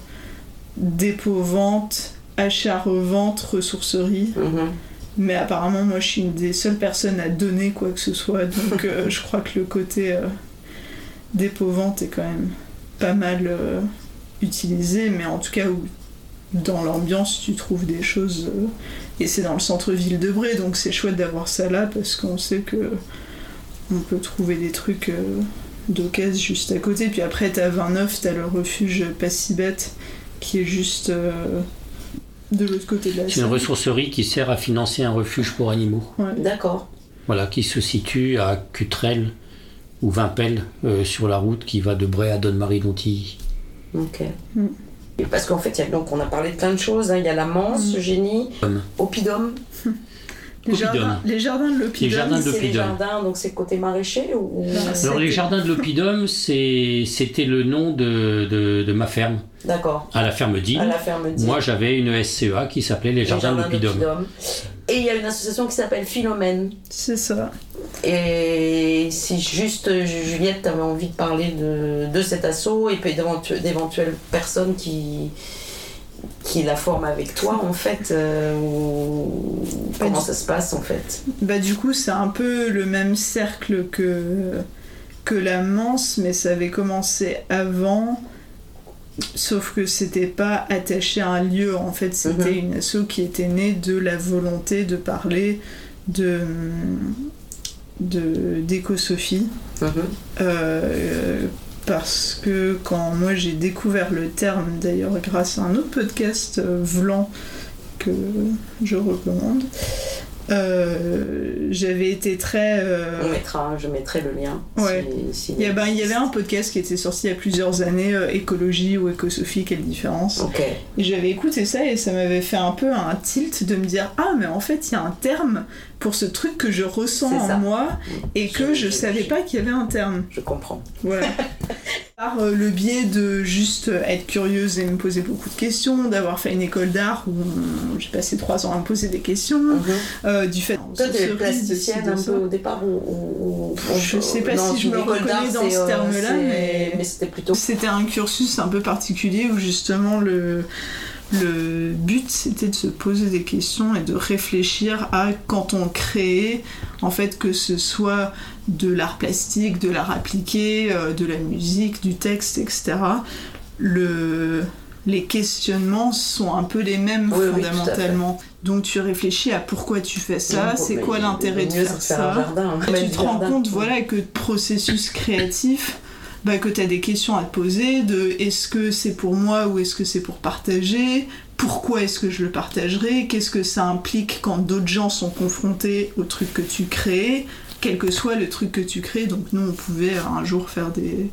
dépôt-vente, achat-revente, ressourcerie. Mm-hmm. Mais apparemment, moi, je suis une des seules personnes à donner quoi que ce soit. Donc, euh, je crois que le côté euh, dépôt-vente est quand même pas mal euh, utilisé. Mais en tout cas, où dans l'ambiance, tu trouves des choses... Euh, et c'est dans le centre-ville de Bray, donc c'est chouette d'avoir ça là, parce qu'on sait que on peut trouver des trucs euh, d'occasion juste à côté. Puis après, t'as vingt-neuf, t'as le refuge Pas si bête, qui est juste euh, de l'autre côté de la C'est Seine. Une ressourcerie qui sert à financer un refuge pour animaux. Ouais. D'accord. Voilà, qui se situe à Cutrel, ou Vimpel, euh, sur la route qui va de Bray à Donne-Marie-Dontilly. Ok. Mm. Parce qu'en fait, y a, donc, on a parlé de plein de choses. Hein. Il y a la Manse, mmh. Génie, Oppidum. Les jardins, les jardins de l'Oppidum. Les jardins de c'est les jardins, donc c'est côté maraîcher ou... Alors les jardins de l'Oppidum, c'est, c'était le nom de, de, de ma ferme. D'accord. À la ferme d'Île. À la ferme d'Île. Moi, j'avais une S C E A qui s'appelait les, les Jardins, jardins de l'Oppidum. Et il y a une association qui s'appelle Philomène. C'est ça. Et si juste Juliette avait envie de parler de, de cet assaut et puis d'éventuelles personnes qui... qui la forme avec toi en fait euh, ou... bah, comment du... ça se passe en fait? Bah du coup c'est un peu le même cercle que, que la Manse, mais ça avait commencé avant, sauf que c'était pas attaché à un lieu, en fait c'était mm-hmm. une asso qui était née de la volonté de parler de, de d'éco-Sophie. Mm-hmm. euh, Parce que quand moi j'ai découvert le terme, d'ailleurs grâce à un autre podcast, euh, Vlan, que je recommande, euh, j'avais été très... Euh... On mettra, je mettrai le lien. Ouais. Si, si il, y a, ben, il y avait un podcast qui était sorti il y a plusieurs années, euh, Écologie ou Éco-Sophie, quelle différence. Okay. Et j'avais écouté ça et ça m'avait fait un peu un tilt de me dire « Ah, mais en fait, il y a un terme pour ce truc que je ressens en moi et que je, je savais je, pas qu'il y avait un terme. » Je comprends. Voilà. Par euh, le biais de juste être curieuse et me poser beaucoup de questions, d'avoir fait une école d'art où on, j'ai passé trois ans à me poser des questions, mm-hmm. euh, du fait... Toi, t'es plasticienne un peu au départ ou, ou, ou je sais pas non, si je me reconnais dans ce terme-là, mais... mais c'était plutôt... C'était un cursus un peu particulier où justement le... Le but, c'était de se poser des questions et de réfléchir à quand on crée, en fait, que ce soit de l'art plastique, de l'art appliqué, euh, de la musique, du texte, et cetera. Le... Les questionnements sont un peu les mêmes oui, fondamentalement. Oui, donc tu réfléchis à pourquoi tu fais ça, oui, c'est quoi l'intérêt de faire ça. Jardin, hein. Et tu te rends jardin. compte voilà, que processus créatif... Bah, que tu as des questions à te poser de est-ce que c'est pour moi ou est-ce que c'est pour partager, pourquoi est-ce que je le partagerai, qu'est-ce que ça implique quand d'autres gens sont confrontés au truc que tu crées, quel que soit le truc que tu crées. Donc nous on pouvait un jour faire des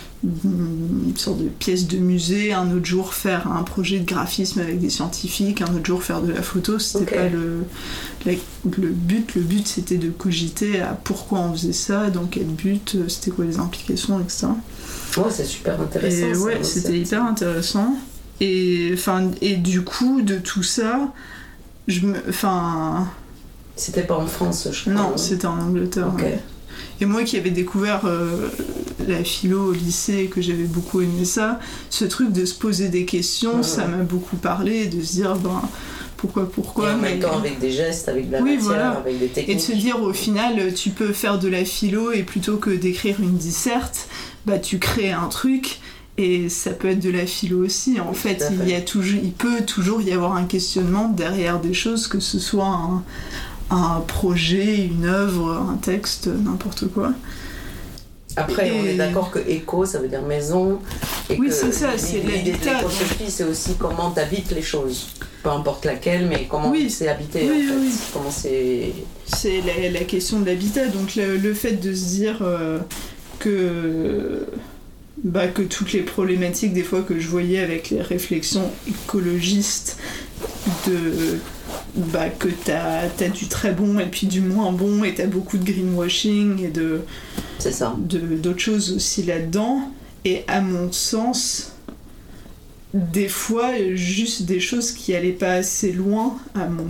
une sorte de pièce de musée, un autre jour faire un projet de graphisme avec des scientifiques, un autre jour faire de la photo. C'était okay. pas le, la, le but. Le but c'était de cogiter à pourquoi on faisait ça, dans quel but, c'était quoi les implications, et cetera. Ouais, c'est super intéressant. Et ouais, ça, c'était c'est... hyper intéressant. Et, enfin, et du coup, de tout ça, je me... Enfin... C'était pas en France, je crois. Non, hein. C'était en Angleterre. Ok. Ouais. Et moi qui avais découvert euh, la philo au lycée et que j'avais beaucoup aimé ça, ce truc de se poser des questions, ouais, ça m'a beaucoup parlé, de se dire ben, pourquoi, pourquoi. Et en même temps avec des gestes, avec de la oui, matière, voilà. Avec des techniques. Et de se dire au final, tu peux faire de la philo et plutôt que d'écrire une disserte, bah, tu crées un truc Et ça peut être de la philo aussi. En fait, fait. Il, y a toujours, il peut toujours y avoir un questionnement derrière des choses, que ce soit un, un projet, une œuvre, un texte, n'importe quoi. Après, et... on est d'accord que éco, ça veut dire maison. Et oui, que c'est ça, c'est l'idée de l'écosophie, c'est aussi comment tu habites les choses. Peu importe laquelle, mais comment oui. c'est habité, oui, en fait. Oui. Comment c'est... C'est la, la question de l'habitat. Donc le, le fait de se dire euh, que... Bah, que toutes les problématiques des fois que je voyais avec les réflexions écologistes de bah, que t'as, t'as du très bon et puis du moins bon et t'as beaucoup de greenwashing et de, c'est ça. de d'autres choses aussi là-dedans, et à mon sens des fois juste des choses qui allaient pas assez loin à mon